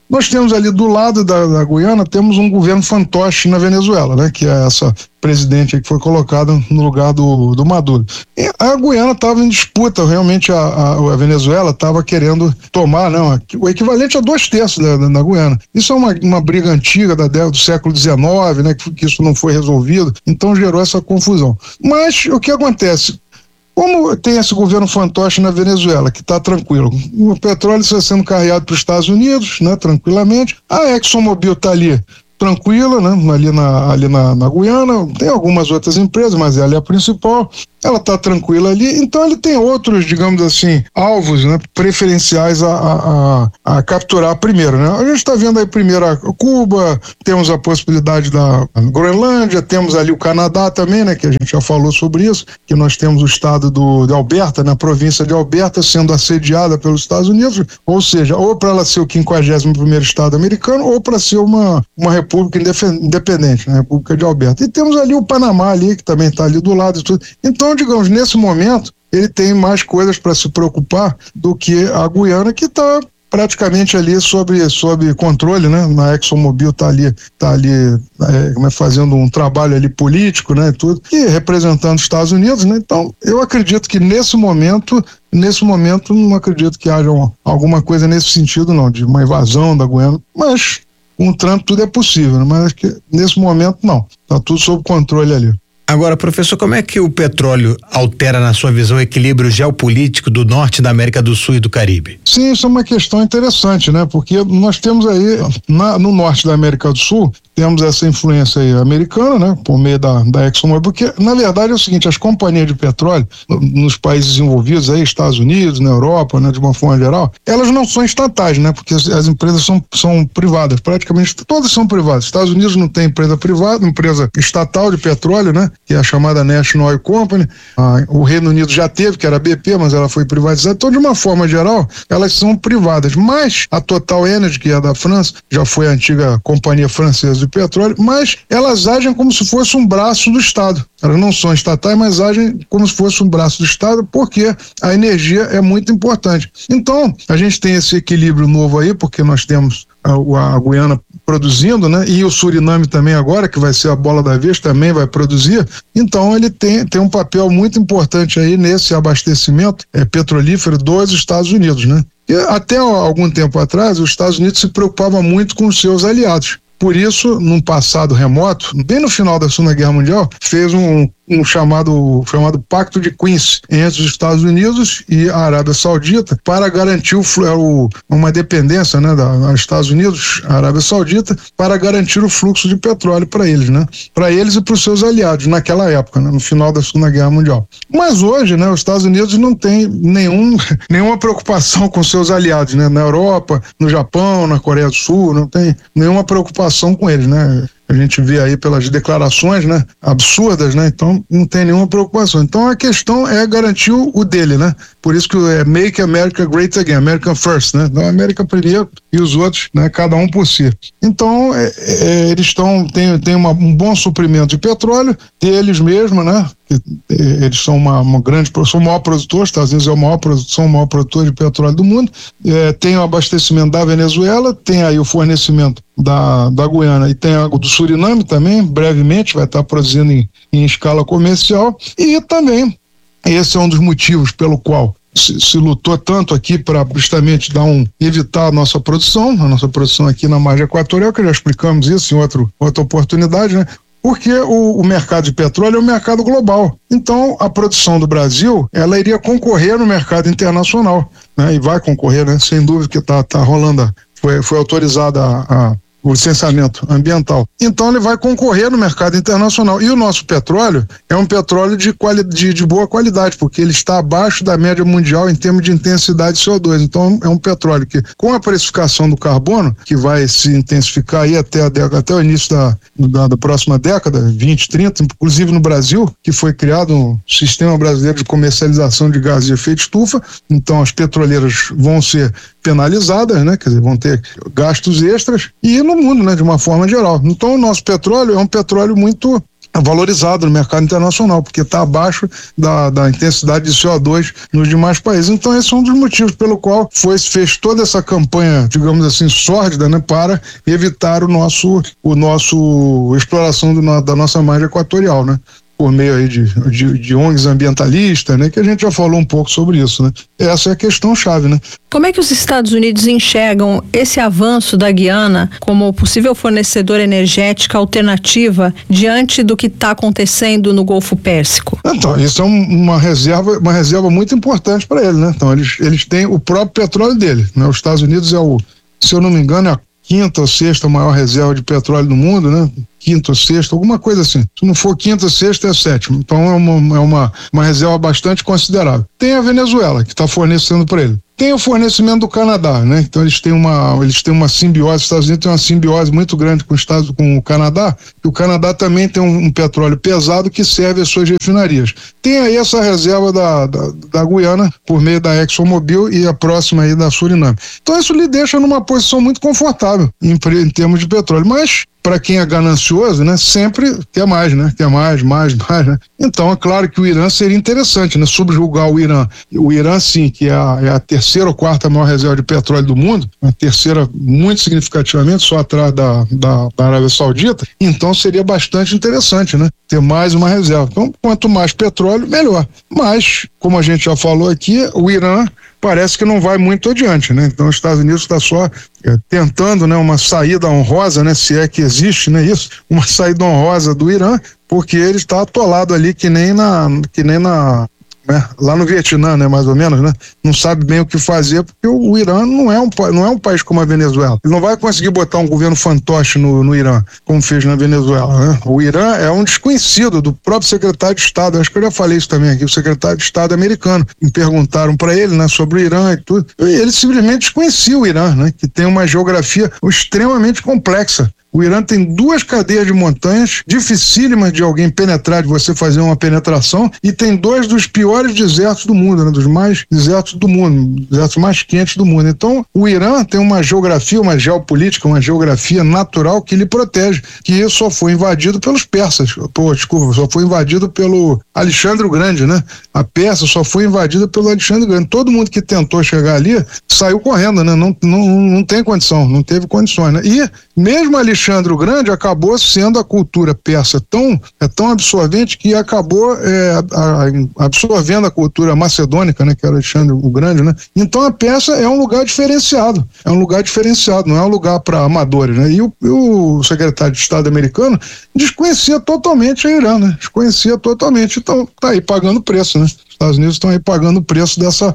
[SPEAKER 4] Nós temos ali do lado da, da Guiana, temos um governo fantoche na Venezuela, né? Que é essa presidente que foi colocada no lugar do, do Maduro. E a Guiana estava em disputa, realmente a, a, a Venezuela estava querendo tomar, não, o equivalente a dois terços da, da, da Guiana. Isso é uma, uma briga antiga da, do século dezenove, né? Que, que isso não foi resolvido, então gerou essa confusão. Mas o que acontece? Como tem esse governo fantoche na Venezuela, que está tranquilo, o petróleo está sendo carregado para os Estados Unidos, né, tranquilamente, a ExxonMobil está ali tranquila, né, ali, na, ali na, na Guiana, tem algumas outras empresas, mas ela é a principal, ela está tranquila ali, então ele tem outros, digamos assim, alvos, né, preferenciais a, a, a, a capturar primeiro, né? A gente está vendo aí primeiro a Cuba, temos a possibilidade da Groenlândia, temos ali o Canadá também, né, que a gente já falou sobre isso, que nós temos o estado do, de Alberta, na província de Alberta, sendo assediada pelos Estados Unidos, ou seja, ou para ela ser o quinquagésimo primeiro estado americano, ou para ser uma, uma república independente, né, República de Alberta. E temos ali o Panamá ali, que também está ali do lado e tudo. Então, digamos, nesse momento, ele tem mais coisas para se preocupar do que a Guiana, que está praticamente ali sob, sob controle, né? A ExxonMobil está ali, tá ali é, fazendo um trabalho ali político, né? Tudo, e representando os Estados Unidos, né? Então, eu acredito que nesse momento, nesse momento, não acredito que haja uma, alguma coisa nesse sentido, não, de uma invasão da Guiana, mas com o Trump tudo é possível, né? Mas acho que nesse momento não, está tudo sob controle ali.
[SPEAKER 2] Agora, professor, como é que o petróleo altera, na sua visão, o equilíbrio geopolítico do norte da América do Sul e do Caribe?
[SPEAKER 4] Sim, isso é uma questão interessante, né? Porque nós temos aí, na, no norte da América do Sul, temos essa influência aí americana, né? Por meio da, da ExxonMobil, porque, na verdade, é o seguinte, as companhias de petróleo, nos países desenvolvidos aí, Estados Unidos, na Europa, né? De uma forma geral, elas não são estatais, né? Porque as, as empresas são, são privadas, praticamente todas são privadas. Estados Unidos não tem empresa privada, empresa estatal de petróleo, né? Que é a chamada National Oil Company. Ah, o Reino Unido já teve, que era a B P, mas ela foi privatizada. Então, de uma forma geral, elas são privadas. Mas a Total Energy, que é da França, já foi a antiga companhia francesa de petróleo, mas elas agem como se fosse um braço do Estado. Elas não são estatais, mas agem como se fosse um braço do Estado, porque a energia é muito importante. Então, a gente tem esse equilíbrio novo aí, porque nós temos a, a Guiana produzindo, né? E o Suriname também agora, que vai ser a bola da vez, também vai produzir. Então ele tem, tem um papel muito importante aí nesse abastecimento é, petrolífero dos Estados Unidos, né? E até algum tempo atrás, os Estados Unidos se preocupavam muito com os seus aliados. Por isso, num passado remoto, bem no final da Segunda Guerra Mundial, fez um, um chamado, chamado Pacto de Quincy entre os Estados Unidos e a Arábia Saudita para garantir o, o, uma dependência, né, da Estados Unidos, a Arábia Saudita, para garantir o fluxo de petróleo para eles, né, para eles e para os seus aliados naquela época, né, no final da Segunda Guerra Mundial. Mas hoje, né, os Estados Unidos não têm nenhum, nenhuma preocupação com seus aliados, né, na Europa, no Japão, na Coreia do Sul, não tem nenhuma preocupação com eles, né? A gente vê aí pelas declarações, né, absurdas, né? Então não tem nenhuma preocupação. Então a questão é garantir o, o dele, né? Por isso que é Make America Great Again, America First, né? Então a América primeiro e os outros, né? Cada um por si. Então é, é, eles estão tem, tem uma, um bom suprimento de petróleo deles mesmos, né? Eles são uma, uma grande, são o maior produtor, os Estados Unidos é o maior, são o maior produtor de petróleo do mundo. É, tem o abastecimento da Venezuela, tem aí o fornecimento da, da Guiana e tem algo do Suriname também, brevemente vai estar produzindo em, em escala comercial. E também, esse é um dos motivos pelo qual se, se lutou tanto aqui para justamente dar um, evitar a nossa produção, a nossa produção aqui na margem equatorial, que já explicamos isso em outro, outra oportunidade, né? Porque o, o mercado de petróleo é um mercado global. Então, a produção do Brasil, ela iria concorrer no mercado internacional, né? E vai concorrer, né? Sem dúvida que está tá rolando, foi, foi autorizada a, a o licenciamento ambiental. Então ele vai concorrer no mercado internacional. E o nosso petróleo é um petróleo de, quali- de, de boa qualidade, porque ele está abaixo da média mundial em termos de intensidade de C O dois. Então é um petróleo que, com a precificação do carbono, que vai se intensificar aí até, a década, até o início da, da, da próxima década, vinte, trinta, inclusive no Brasil, que foi criado um sistema brasileiro de comercialização de gases de efeito estufa. Então as petroleiras vão ser penalizadas, né? Quer dizer, vão ter gastos extras, e no mundo, né? De uma forma geral. Então o nosso petróleo é um petróleo muito valorizado no mercado internacional, porque está abaixo da, da intensidade de C O dois nos demais países. Então esse é um dos motivos pelo qual foi, fez toda essa campanha, digamos assim, sórdida, né, para evitar o nosso, o nosso exploração do, da nossa margem equatorial, né? Por meio aí de, de, de O N Gs ambientalistas, né? Que a gente já falou um pouco sobre isso, né? Essa é a questão chave, né?
[SPEAKER 3] Como é que os Estados Unidos enxergam esse avanço da Guiana como possível fornecedor energética alternativa diante do que está acontecendo no Golfo Pérsico?
[SPEAKER 4] Então, isso é um, uma reserva, uma reserva muito importante para ele, né? Então, eles, eles têm o próprio petróleo dele, né? Os Estados Unidos é o, se eu não me engano, é a quinta ou sexta maior reserva de petróleo do mundo, né? Quinta ou sexta, alguma coisa assim. Se não for quinta, sexta, é sétima. Então é uma, é uma, uma reserva bastante considerável. Tem a Venezuela, que está fornecendo para ele. Tem o fornecimento do Canadá, né? Então eles têm uma, eles têm uma simbiose, os Estados Unidos têm uma simbiose muito grande com, os Estados, com o Canadá, e o Canadá também tem um, um petróleo pesado que serve às suas refinarias. Tem aí essa reserva da, da, da Guiana, por meio da ExxonMobil e a próxima aí da Suriname. Então isso lhe deixa numa posição muito confortável em, em termos de petróleo, mas para quem é ganancioso, né, sempre quer mais, né, quer mais, mais, mais, né. Então é claro que o Irã seria interessante, né, subjugar o Irã. O Irã, sim, que é a, é a terceira ou quarta maior reserva de petróleo do mundo, a terceira muito significativamente, só atrás da, da, da Arábia Saudita, então seria bastante interessante, né, ter mais uma reserva. Então, quanto mais petróleo, melhor. Mas, como a gente já falou aqui, o Irã parece que não vai muito adiante, né? Então os Estados Unidos está só é, tentando, né, uma saída honrosa, né, se é que existe, né, isso, uma saída honrosa do Irã, porque ele está atolado ali que nem na, que nem na, né, lá no Vietnã, né, mais ou menos, né? Não sabe bem o que fazer, porque o, o Irã não é um não é um país como a Venezuela. Ele não vai conseguir botar um governo fantoche no, no Irã, como fez na Venezuela, né? O Irã é um desconhecido do próprio secretário de Estado. Acho que eu já falei isso também aqui, o secretário de Estado americano. Me perguntaram para ele, né, sobre o Irã e tudo. E ele simplesmente desconhecia o Irã, né, que tem uma geografia extremamente complexa. O Irã tem duas cadeias de montanhas, dificílimas de alguém penetrar, de você fazer uma penetração, e tem dois dos piores desertos do mundo, né, dos mais desertos do mundo, desertos mais quentes do mundo. Então, o Irã tem uma geografia, uma geopolítica, uma geografia natural que lhe protege, que só foi invadido pelos persas. Pô, desculpa, só foi invadido pelo Alexandre o Grande, né? A Pérsia só foi invadida pelo Alexandre o Grande. Todo mundo que tentou chegar ali saiu correndo, né? Não, não, não tem condição, não teve condições, né? E mesmo Alexandre o Grande acabou sendo a cultura persa tão, é tão absorvente que acabou é, a, a, absorvendo a cultura macedônica, né, que era Alexandre o Grande, né? Então a Pérsia é um lugar diferenciado, é um lugar diferenciado, não é um lugar para amadores, né? E o, e o secretário de Estado americano desconhecia totalmente a Irã, né? Desconhecia totalmente, então tá aí pagando preço, né? Os Estados Unidos estão aí pagando o preço dessa,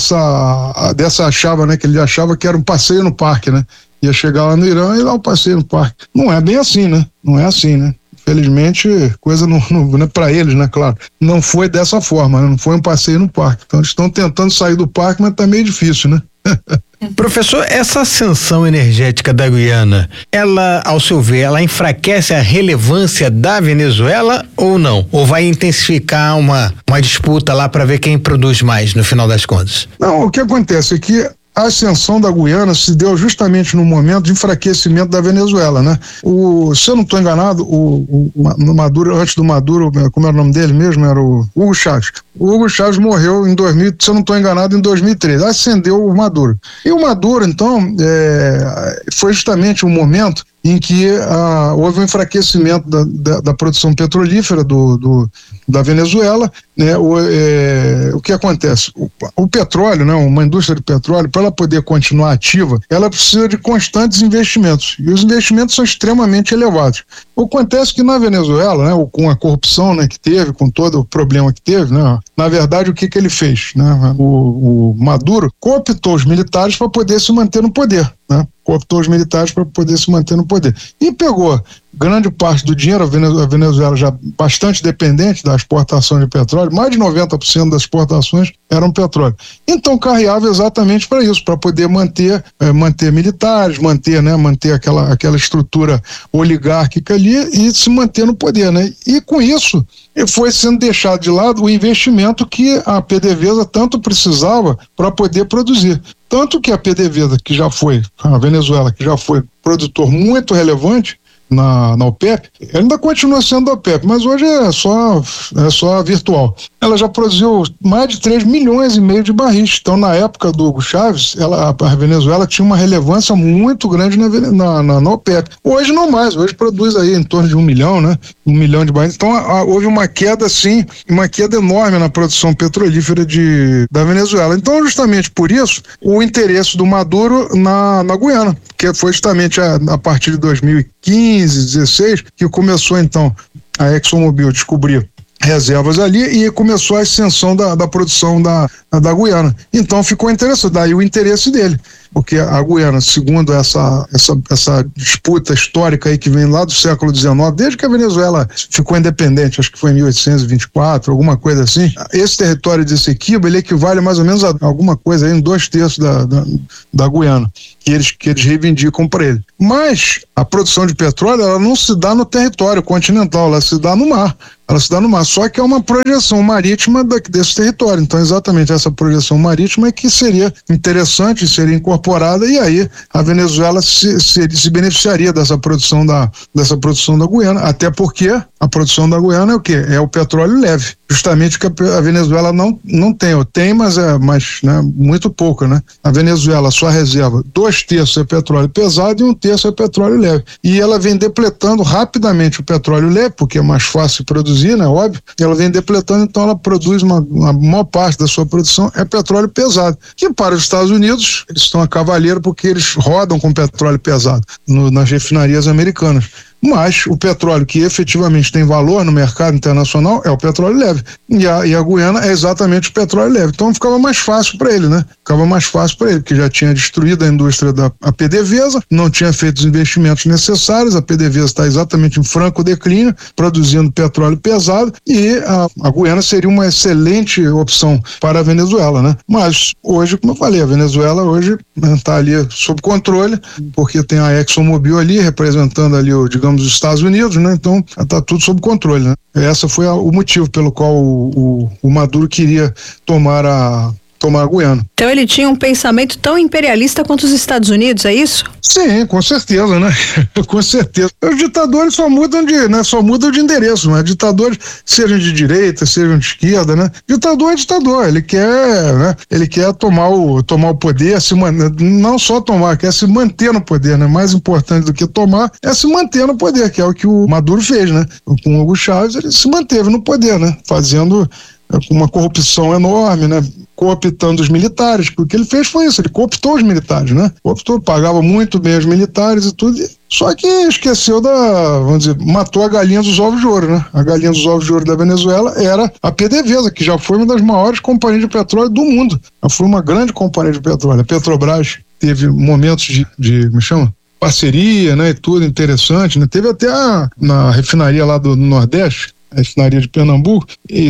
[SPEAKER 4] dessa, dessa achava, né, que ele achava que era um passeio no parque, né? Ia chegar lá no Irã e lá o passeio no parque. Não é bem assim, né? Não é assim, né? Infelizmente, coisa não, não, não é para eles, né? Claro. Não foi dessa forma, né? Não foi um passeio no parque. Então eles estão tentando sair do parque, mas tá meio difícil, né?
[SPEAKER 2] Professor, essa ascensão energética da Guiana, ela, ao seu ver, ela enfraquece a relevância da Venezuela ou não? Ou vai intensificar uma, uma disputa lá para ver quem produz mais no final das contas?
[SPEAKER 4] Não, o que acontece é que a ascensão da Guiana se deu justamente no momento de enfraquecimento da Venezuela, né? O, se eu não estou enganado, o, o Maduro, antes do Maduro, como era o nome dele mesmo, era o Hugo Chávez. O Hugo Chávez morreu em dois mil, se eu não estou enganado, em dois mil e treze. Ascendeu o Maduro. E o Maduro, então, é, foi justamente o momento em que ah, houve um enfraquecimento da, da, da produção petrolífera do, do, da Venezuela, né? O, é, o que acontece? O, o petróleo, né? Uma indústria de petróleo, para ela poder continuar ativa, ela precisa de constantes investimentos, e os investimentos são extremamente elevados. O que acontece é que na Venezuela, né, com a corrupção, né, que teve, com todo o problema que teve, né, na verdade, o que, que ele fez? Né? O, o Maduro cooptou os militares para poder se manter no poder, né? Cooptou os militares para poder se manter no poder. E pegou grande parte do dinheiro, a Venezuela já bastante dependente da exportação de petróleo, mais de noventa por cento das exportações eram petróleo. Então carreava exatamente para isso, para poder manter, eh, manter militares, manter, né, manter aquela, aquela estrutura oligárquica ali e se manter no poder, né? E com isso foi sendo deixado de lado o investimento que a PDVSA tanto precisava para poder produzir. Tanto que a PDVSA, que já foi, a Venezuela, que já foi produtor muito relevante, na, na OPEP, ela ainda continua sendo da OPEP, mas hoje é só, é só virtual. Ela já produziu mais de três milhões e meio de barris. Então, na época do Hugo Chávez, ela, a Venezuela tinha uma relevância muito grande na, na, na, na OPEP. Hoje não mais, hoje produz aí em torno de um milhão, né? Um milhão de barris. Então, a, a, houve uma queda, sim, uma queda enorme na produção petrolífera de, da Venezuela. Então, justamente por isso, o interesse do Maduro na, na Guiana, que foi justamente a, a partir de dois mil e quinze, dezesseis, que começou, então, a ExxonMobil a descobrir reservas ali e começou a ascensão da, da produção da, da Guiana. Então ficou interessante, daí o interesse dele, porque a Guiana, segundo essa, essa, essa disputa histórica aí que vem lá do século dezenove, desde que a Venezuela ficou independente, acho que foi em mil oitocentos e vinte e quatro, alguma coisa assim, esse território de Essequibo, ele equivale mais ou menos a alguma coisa aí, em dois terços da, da, da Guiana, que eles, que eles reivindicam para ele. Mas a produção de petróleo, ela não se dá no território continental, ela se dá no mar. Ela se dá no mar, só que é uma projeção marítima da, desse território. Então, exatamente essa projeção marítima é que seria interessante, seria incorporada, e aí a Venezuela se, se, se beneficiaria dessa produção da, dessa produção da Guiana, até porque a produção da Guiana é o quê? É o petróleo leve, justamente que a Venezuela não, não tem, ou tem, mas é mas, né, muito pouco, né? A Venezuela, sua reserva, dois terços é petróleo pesado e um terço é petróleo leve. E ela vem depletando rapidamente o petróleo leve, porque é mais fácil produzir, né? Óbvio. Ela vem depletando, então ela produz uma, uma maior parte da sua produção é petróleo pesado. Que para os Estados Unidos, eles estão a cavaleiro porque eles rodam com petróleo pesado no, nas refinarias americanas. Mas o petróleo que efetivamente tem valor no mercado internacional é o petróleo leve. E a, e a Guiana é exatamente o petróleo leve. Então ficava mais fácil para ele, né? Ficava mais fácil para ele, porque já tinha destruído a indústria da a PDVSA, não tinha feito os investimentos necessários, a PDVSA está exatamente em franco declínio, produzindo petróleo pesado, e a, a Guiana seria uma excelente opção para a Venezuela, né? Mas hoje, como eu falei, a Venezuela hoje está ali sob controle, porque tem a ExxonMobil ali, representando ali o, digamos, dos Estados Unidos, né? Então está tudo sob controle, né? Essa foi a, o motivo pelo qual o, o, o Maduro queria tomar a tomar a Guiana.
[SPEAKER 3] Então ele tinha um pensamento tão imperialista quanto os Estados Unidos, é isso?
[SPEAKER 4] Sim, com certeza, né? Com certeza. Os ditadores só mudam de, né? Só mudam de endereço, mas ditadores, sejam de direita, sejam de esquerda, né? Ditador é ditador, ele quer, né? Ele quer tomar o, tomar o poder, se man... não só tomar, quer se manter no poder, né? Mais importante do que tomar é se manter no poder, que é o que o Maduro fez, né? Com o Hugo Chávez, ele se manteve no poder, né? Fazendo uma corrupção enorme, né? Cooptando os militares, porque o que ele fez foi isso, ele cooptou os militares, né? Cooptou, pagava muito bem os militares e tudo, só que esqueceu da, vamos dizer, matou a galinha dos ovos de ouro, né? A galinha dos ovos de ouro da Venezuela era a PDVSA, que já foi uma das maiores companhias de petróleo do mundo, já foi uma grande companhia de petróleo. A Petrobras teve momentos de, de me chama? parceria, né? E tudo interessante, né? Teve até a, na refinaria lá do, do Nordeste, a refinaria de Pernambuco,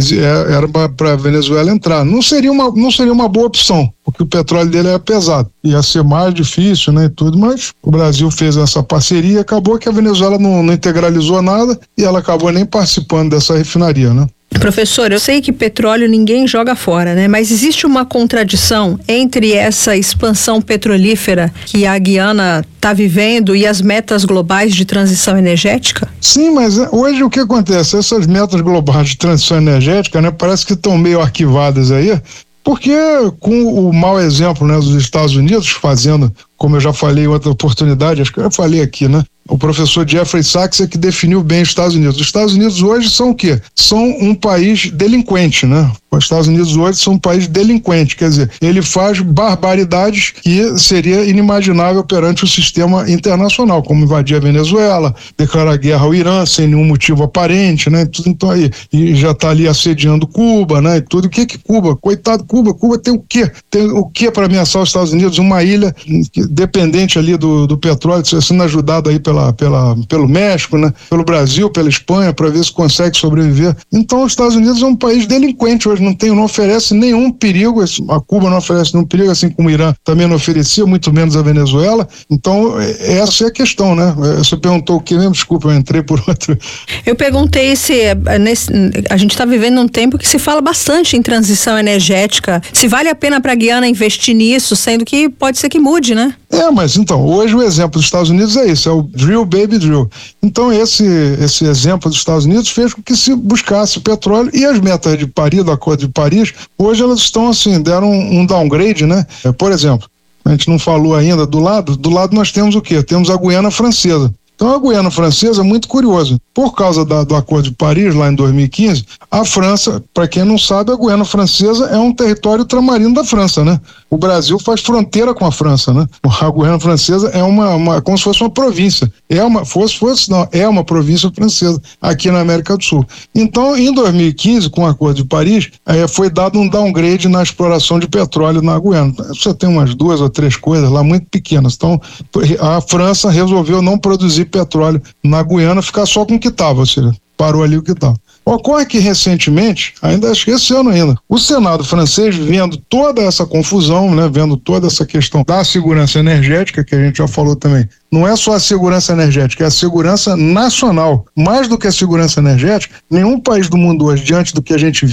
[SPEAKER 4] era para a Venezuela entrar. Não seria, uma, não seria uma boa opção, porque o petróleo dele era pesado. Ia ser mais difícil, né, e tudo, mas o Brasil fez essa parceria, acabou que a Venezuela não, não integralizou nada e ela acabou nem participando dessa refinaria, né?
[SPEAKER 3] Professor, eu sei que petróleo ninguém joga fora, né? Mas existe uma contradição entre essa expansão petrolífera que a Guiana está vivendo e as metas globais de transição energética?
[SPEAKER 4] Sim, mas hoje o que acontece? Essas metas globais de transição energética, né, parece que estão meio arquivadas aí, porque com o mau exemplo, né, dos Estados Unidos fazendo, como eu já falei em outra oportunidade, acho que eu já falei aqui, né? O professor Jeffrey Sachs é que definiu bem os Estados Unidos. Os Estados Unidos hoje são o quê? São um país delinquente, né? Os Estados Unidos hoje são um país delinquente, quer dizer, ele faz barbaridades que seria inimaginável perante o sistema internacional, como invadir a Venezuela, declarar guerra ao Irã sem nenhum motivo aparente, né? Tudo, então aí, e já está ali assediando Cuba, né? E tudo. O que que Cuba? Coitado, Cuba, Cuba tem o quê? Tem o quê para ameaçar os Estados Unidos? Uma ilha dependente ali do, do petróleo, sendo ajudado aí pela, pela, pelo México, né? Pelo Brasil, pela Espanha, para ver se consegue sobreviver. Então os Estados Unidos é um país delinquente hoje, não, tem, não oferece nenhum perigo, a Cuba não oferece nenhum perigo, assim como o Irã também não oferecia, muito menos a Venezuela. Então essa é a questão, né? Você perguntou o que mesmo? Desculpa, eu entrei por outro.
[SPEAKER 3] Eu perguntei se nesse, a gente está vivendo um tempo que se fala bastante em transição energética, se vale a pena para a Guiana investir nisso, sendo que pode ser que mude, né?
[SPEAKER 4] É, mas então, hoje o exemplo dos Estados Unidos é isso, é o drill, baby, drill. Então esse, esse exemplo dos Estados Unidos fez com que se buscasse petróleo, e as metas de Paris, do Acordo de Paris, hoje elas estão assim, deram um, um downgrade, né? É, por exemplo, a gente não falou ainda do lado, do lado nós temos o quê? Temos a Guiana Francesa. Então a Guiana Francesa é muito curioso. Por causa da, do Acordo de Paris, lá em dois mil e quinze, a França, para quem não sabe, a Guiana Francesa é um território ultramarino da França, né? O Brasil faz fronteira com a França, né? A Guiana Francesa é uma, uma como se fosse uma província. É uma, fosse, fosse, não, é uma província francesa aqui na América do Sul. Então, em dois mil e quinze, com o Acordo de Paris, é, foi dado um downgrade na exploração de petróleo na Guiana. Você tem umas duas ou três coisas lá muito pequenas. Então, a França resolveu não produzir petróleo na Guiana, ficar só com o que estava, ou seja, parou ali o que estava. Ocorre que recentemente, ainda acho que esse ano ainda, o Senado francês, vendo toda essa confusão, né, vendo toda essa questão da segurança energética, que a gente já falou também, não é só a segurança energética, é a segurança nacional. Mais do que a segurança energética, nenhum país do mundo hoje, diante do que a gente